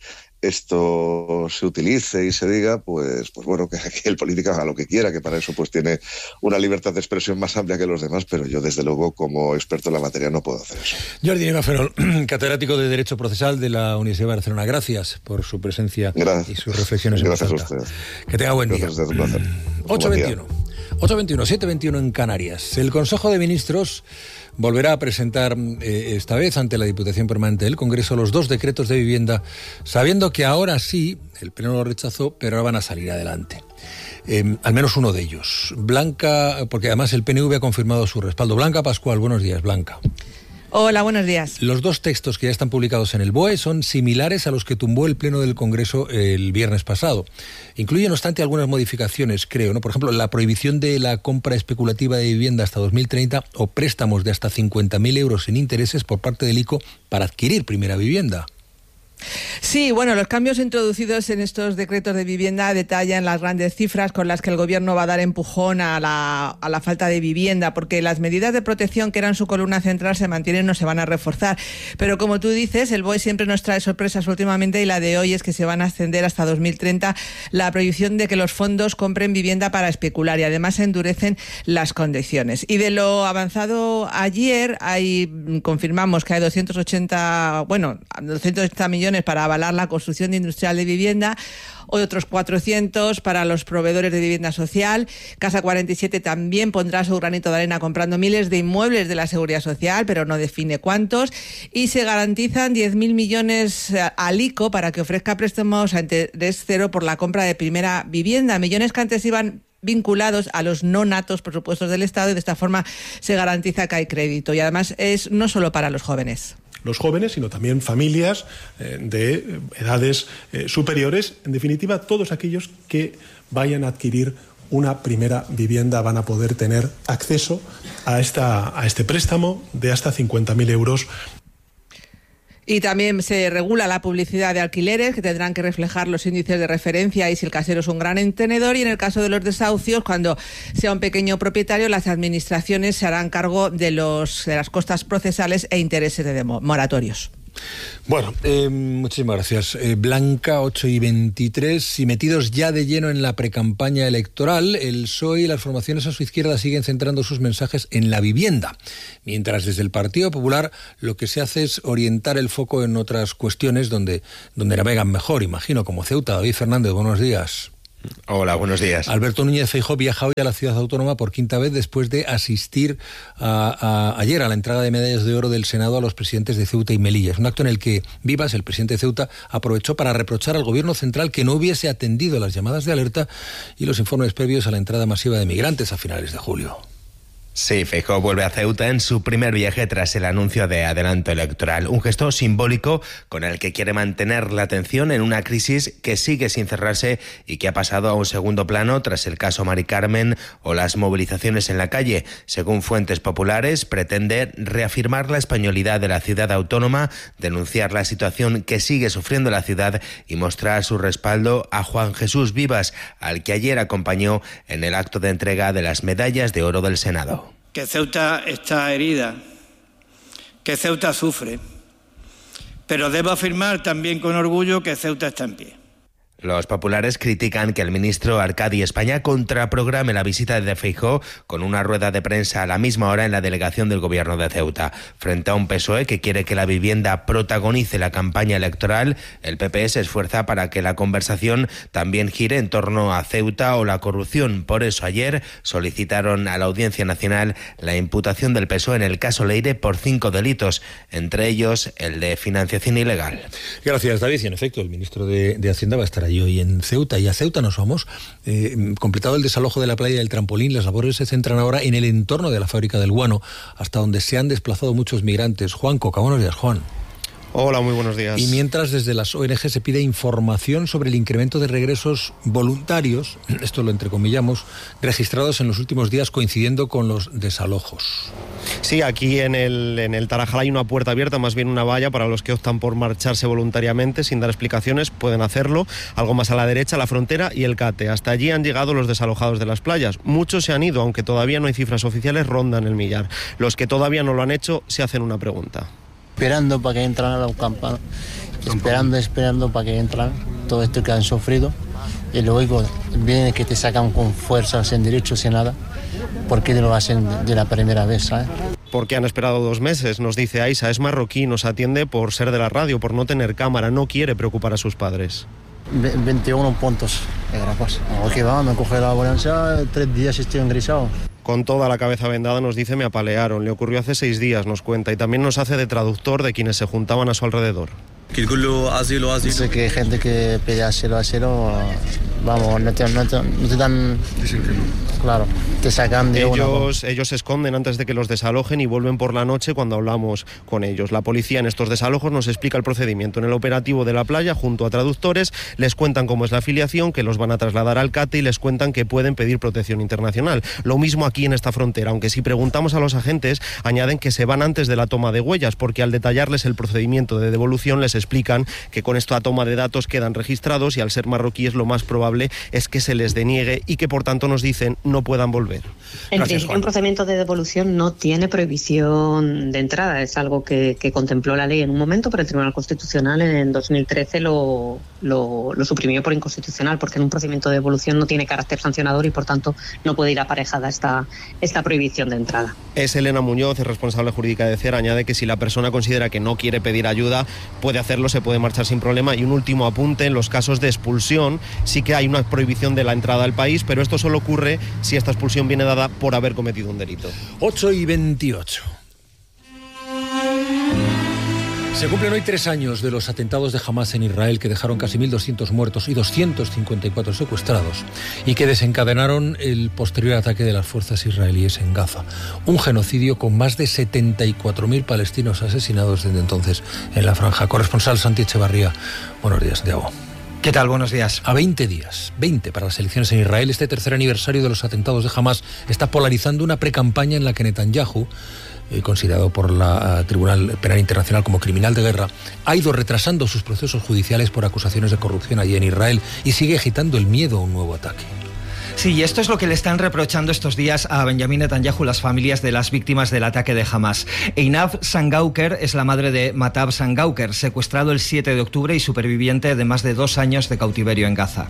esto se utilice y se diga, pues, pues bueno, que aquí el político haga lo que quiera, que para eso pues tiene una libertad de expresión más amplia que los demás, pero yo desde luego como experto en la materia no puedo hacer eso. Jordi Ferrol, catedrático de Derecho Procesal de la Universidad de Barcelona, gracias por su presencia gracias. y sus reflexiones. Gracias a usted. Que tenga buen día. Gracias, un placer. ocho veintiuno. ocho veintiuno, siete veintiuno en Canarias. El Consejo de Ministros volverá a presentar eh, esta vez ante la Diputación Permanente del Congreso los dos decretos de vivienda, sabiendo que ahora sí, el Pleno lo rechazó, pero ahora van a salir adelante. Eh, al menos uno de ellos. Blanca, porque además el P N V ha confirmado su respaldo. Blanca Pascual, buenos días, Blanca. Hola, buenos días. Los dos textos que ya están publicados en el B O E son similares a los que tumbó el Pleno del Congreso el viernes pasado. Incluyen, no obstante, algunas modificaciones, creo, ¿no? Por ejemplo, la prohibición de la compra especulativa de vivienda hasta dos mil treinta o préstamos de hasta cincuenta mil euros sin intereses por parte del I C O para adquirir primera vivienda. Sí, bueno, los cambios introducidos en estos decretos de vivienda detallan las grandes cifras con las que el Gobierno va a dar empujón a la, a la falta de vivienda, porque las medidas de protección que eran su columna central se mantienen, no se van a reforzar. Pero como tú dices, el B O E siempre nos trae sorpresas últimamente, y la de hoy es que se van a extender hasta dos mil treinta la prohibición de que los fondos compren vivienda para especular, y además se endurecen las condiciones. Y de lo avanzado ayer, hay, confirmamos que hay doscientos ochenta, bueno, doscientos ochenta millones millones para avalar la construcción industrial de vivienda, otros cuatrocientos para los proveedores de vivienda social. Casa cuarenta y siete también pondrá su granito de arena comprando miles de inmuebles de la Seguridad Social, pero no define cuántos. Y se garantizan diez mil millones al I C O para que ofrezca préstamos a interés cero por la compra de primera vivienda. Millones que antes iban vinculados a los no natos presupuestos del Estado, y de esta forma se garantiza que hay crédito. Y además es no solo para los jóvenes. Los jóvenes, sino también familias eh, de edades eh, superiores, en definitiva, todos aquellos que vayan a adquirir una primera vivienda van a poder tener acceso a, esta, a este préstamo de hasta cincuenta mil euros. Y también se regula la publicidad de alquileres, que tendrán que reflejar los índices de referencia y si el casero es un gran tenedor. Y en el caso de los desahucios, cuando sea un pequeño propietario, las administraciones se harán cargo de, los, de las costas procesales e intereses de moratorios. Bueno, eh, muchísimas gracias. Eh, Blanca, ocho y veintitrés, y metidos ya de lleno en la precampaña electoral, el P S O E y las formaciones a su izquierda siguen centrando sus mensajes en la vivienda, mientras desde el Partido Popular lo que se hace es orientar el foco en otras cuestiones donde, donde navegan mejor, imagino, como Ceuta. David Fernández, buenos días. Hola, buenos días. Alberto Núñez Feijóo viaja hoy a la ciudad autónoma por quinta vez después de asistir a, a, ayer a la entrega de medallas de oro del Senado a los presidentes de Ceuta y Melilla. Es un acto en el que Vivas, el presidente de Ceuta, aprovechó para reprochar al gobierno central que no hubiese atendido las llamadas de alerta y los informes previos a la entrada masiva de migrantes a finales de julio. Sí, Feijóo vuelve a Ceuta en su primer viaje tras el anuncio de adelanto electoral. Un gesto simbólico con el que quiere mantener la atención en una crisis que sigue sin cerrarse y que ha pasado a un segundo plano tras el caso Mari Carmen o las movilizaciones en la calle. Según fuentes populares, pretende reafirmar la españolidad de la ciudad autónoma, denunciar la situación que sigue sufriendo la ciudad y mostrar su respaldo a Juan Jesús Vivas, al que ayer acompañó en el acto de entrega de las medallas de oro del Senado. Que Ceuta está herida, que Ceuta sufre, pero debo afirmar también con orgullo que Ceuta está en pie. Los populares critican que el ministro Arcadi España contraprograme la visita de Feijóo con una rueda de prensa a la misma hora en la delegación del gobierno de Ceuta. Frente a un P S O E que quiere que la vivienda protagonice la campaña electoral, el P P se esfuerza para que la conversación también gire en torno a Ceuta o la corrupción. Por eso ayer solicitaron a la Audiencia Nacional la imputación del P S O E en el caso Leire por cinco delitos, entre ellos el de financiación ilegal. Gracias, David. Y en efecto, el ministro de, de Hacienda va a estar allí hoy en Ceuta, y a Ceuta nos vamos. Eh, completado el desalojo de la playa del Trampolín, las labores se centran ahora en el entorno de la fábrica del guano, hasta donde se han desplazado muchos migrantes. Juan Coca, buenos días, Juan. Hola, muy buenos días. Y mientras desde las O N G se pide información sobre el incremento de regresos voluntarios, esto lo entrecomillamos, registrados en los últimos días coincidiendo con los desalojos. Sí, aquí en el, en el Tarajal hay una puerta abierta, más bien una valla para los que optan por marcharse voluntariamente sin dar explicaciones, pueden hacerlo. Algo más a la derecha, la frontera y el Cate. Hasta allí han llegado los desalojados de las playas. Muchos se han ido, aunque todavía no hay cifras oficiales, rondan el millar. Los que todavía no lo han hecho se hacen una pregunta. Esperando para que entran a los campanos, esperando, esperando para que entran todo esto que han sufrido, y luego viene que te sacan con fuerza, sin derecho, sin nada, porque lo hacen de la primera vez, ¿sabes? Porque han esperado dos meses, nos dice Aisa, es marroquí, nos atiende por ser de la radio, por no tener cámara, no quiere preocupar a sus padres. veintiuno puntos, qué gran cosa. Ok, vamos, me coge la ambulancia, tres días estoy ingresado. Con toda la cabeza vendada nos dice me apalearon, le ocurrió hace seis días, nos cuenta, y también nos hace de traductor de quienes se juntaban a su alrededor. Dice que hay gente que pide asilo, asilo, vamos, no te, no te, no te dan... Claro, te sacan de ellos, una... ellos se esconden antes de que los desalojen y vuelven por la noche cuando hablamos con ellos. La policía en estos desalojos nos explica el procedimiento. En el operativo de la playa, junto a traductores, les cuentan cómo es la afiliación, que los van a trasladar al Cate y les cuentan que pueden pedir protección internacional. Lo mismo aquí en esta frontera, aunque si preguntamos a los agentes, añaden que se van antes de la toma de huellas, porque al detallarles el procedimiento de devolución les explican que con esta toma de datos quedan registrados y al ser marroquíes lo más probable razonable es que se les deniegue y que por tanto nos dicen no puedan volver. En principio, un procedimiento de devolución no tiene prohibición de entrada. Es algo que, que contempló la ley en un momento, pero el Tribunal Constitucional en dos mil trece lo, lo, lo suprimió por inconstitucional, porque en un procedimiento de devolución no tiene carácter sancionador y por tanto no puede ir aparejada esta, esta prohibición de entrada. Es Elena Muñoz, es responsable jurídica de CER, añade que si la persona considera que no quiere pedir ayuda, puede hacerlo, se puede marchar sin problema. Y un último apunte, en los casos de expulsión sí que hay una prohibición de la entrada al país, pero esto solo ocurre si esta expulsión viene dada por haber cometido un delito. ocho y veintiocho. Se cumplen hoy tres años de los atentados de Hamás en Israel, que dejaron casi mil doscientos muertos y doscientos cincuenta y cuatro secuestrados, y que desencadenaron el posterior ataque de las fuerzas israelíes en Gaza. Un genocidio con más de setenta y cuatro mil palestinos asesinados desde entonces en la franja. Corresponsal Santi Echevarría. Buenos días, Santiago. ¿Qué tal? Buenos días. A veinte días, veinte para las elecciones en Israel, este tercer aniversario de los atentados de Hamás está polarizando una precampaña en la que Netanyahu, eh, considerado por la uh, Tribunal Penal Internacional como criminal de guerra, ha ido retrasando sus procesos judiciales por acusaciones de corrupción allí en Israel y sigue agitando el miedo a un nuevo ataque. Sí, y esto es lo que le están reprochando estos días a Benjamín Netanyahu las familias de las víctimas del ataque de Hamás. Einab Sangauker es la madre de Matab Sangauker, secuestrado el siete de octubre y superviviente de más de dos años de cautiverio en Gaza.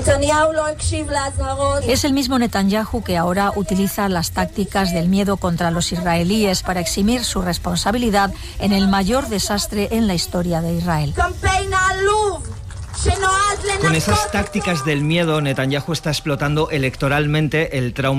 Es el mismo Netanyahu que ahora utiliza las tácticas del miedo contra los israelíes para eximir su responsabilidad en el mayor desastre en la historia de Israel. Con esas tácticas del miedo, Netanyahu está explotando electoralmente el trauma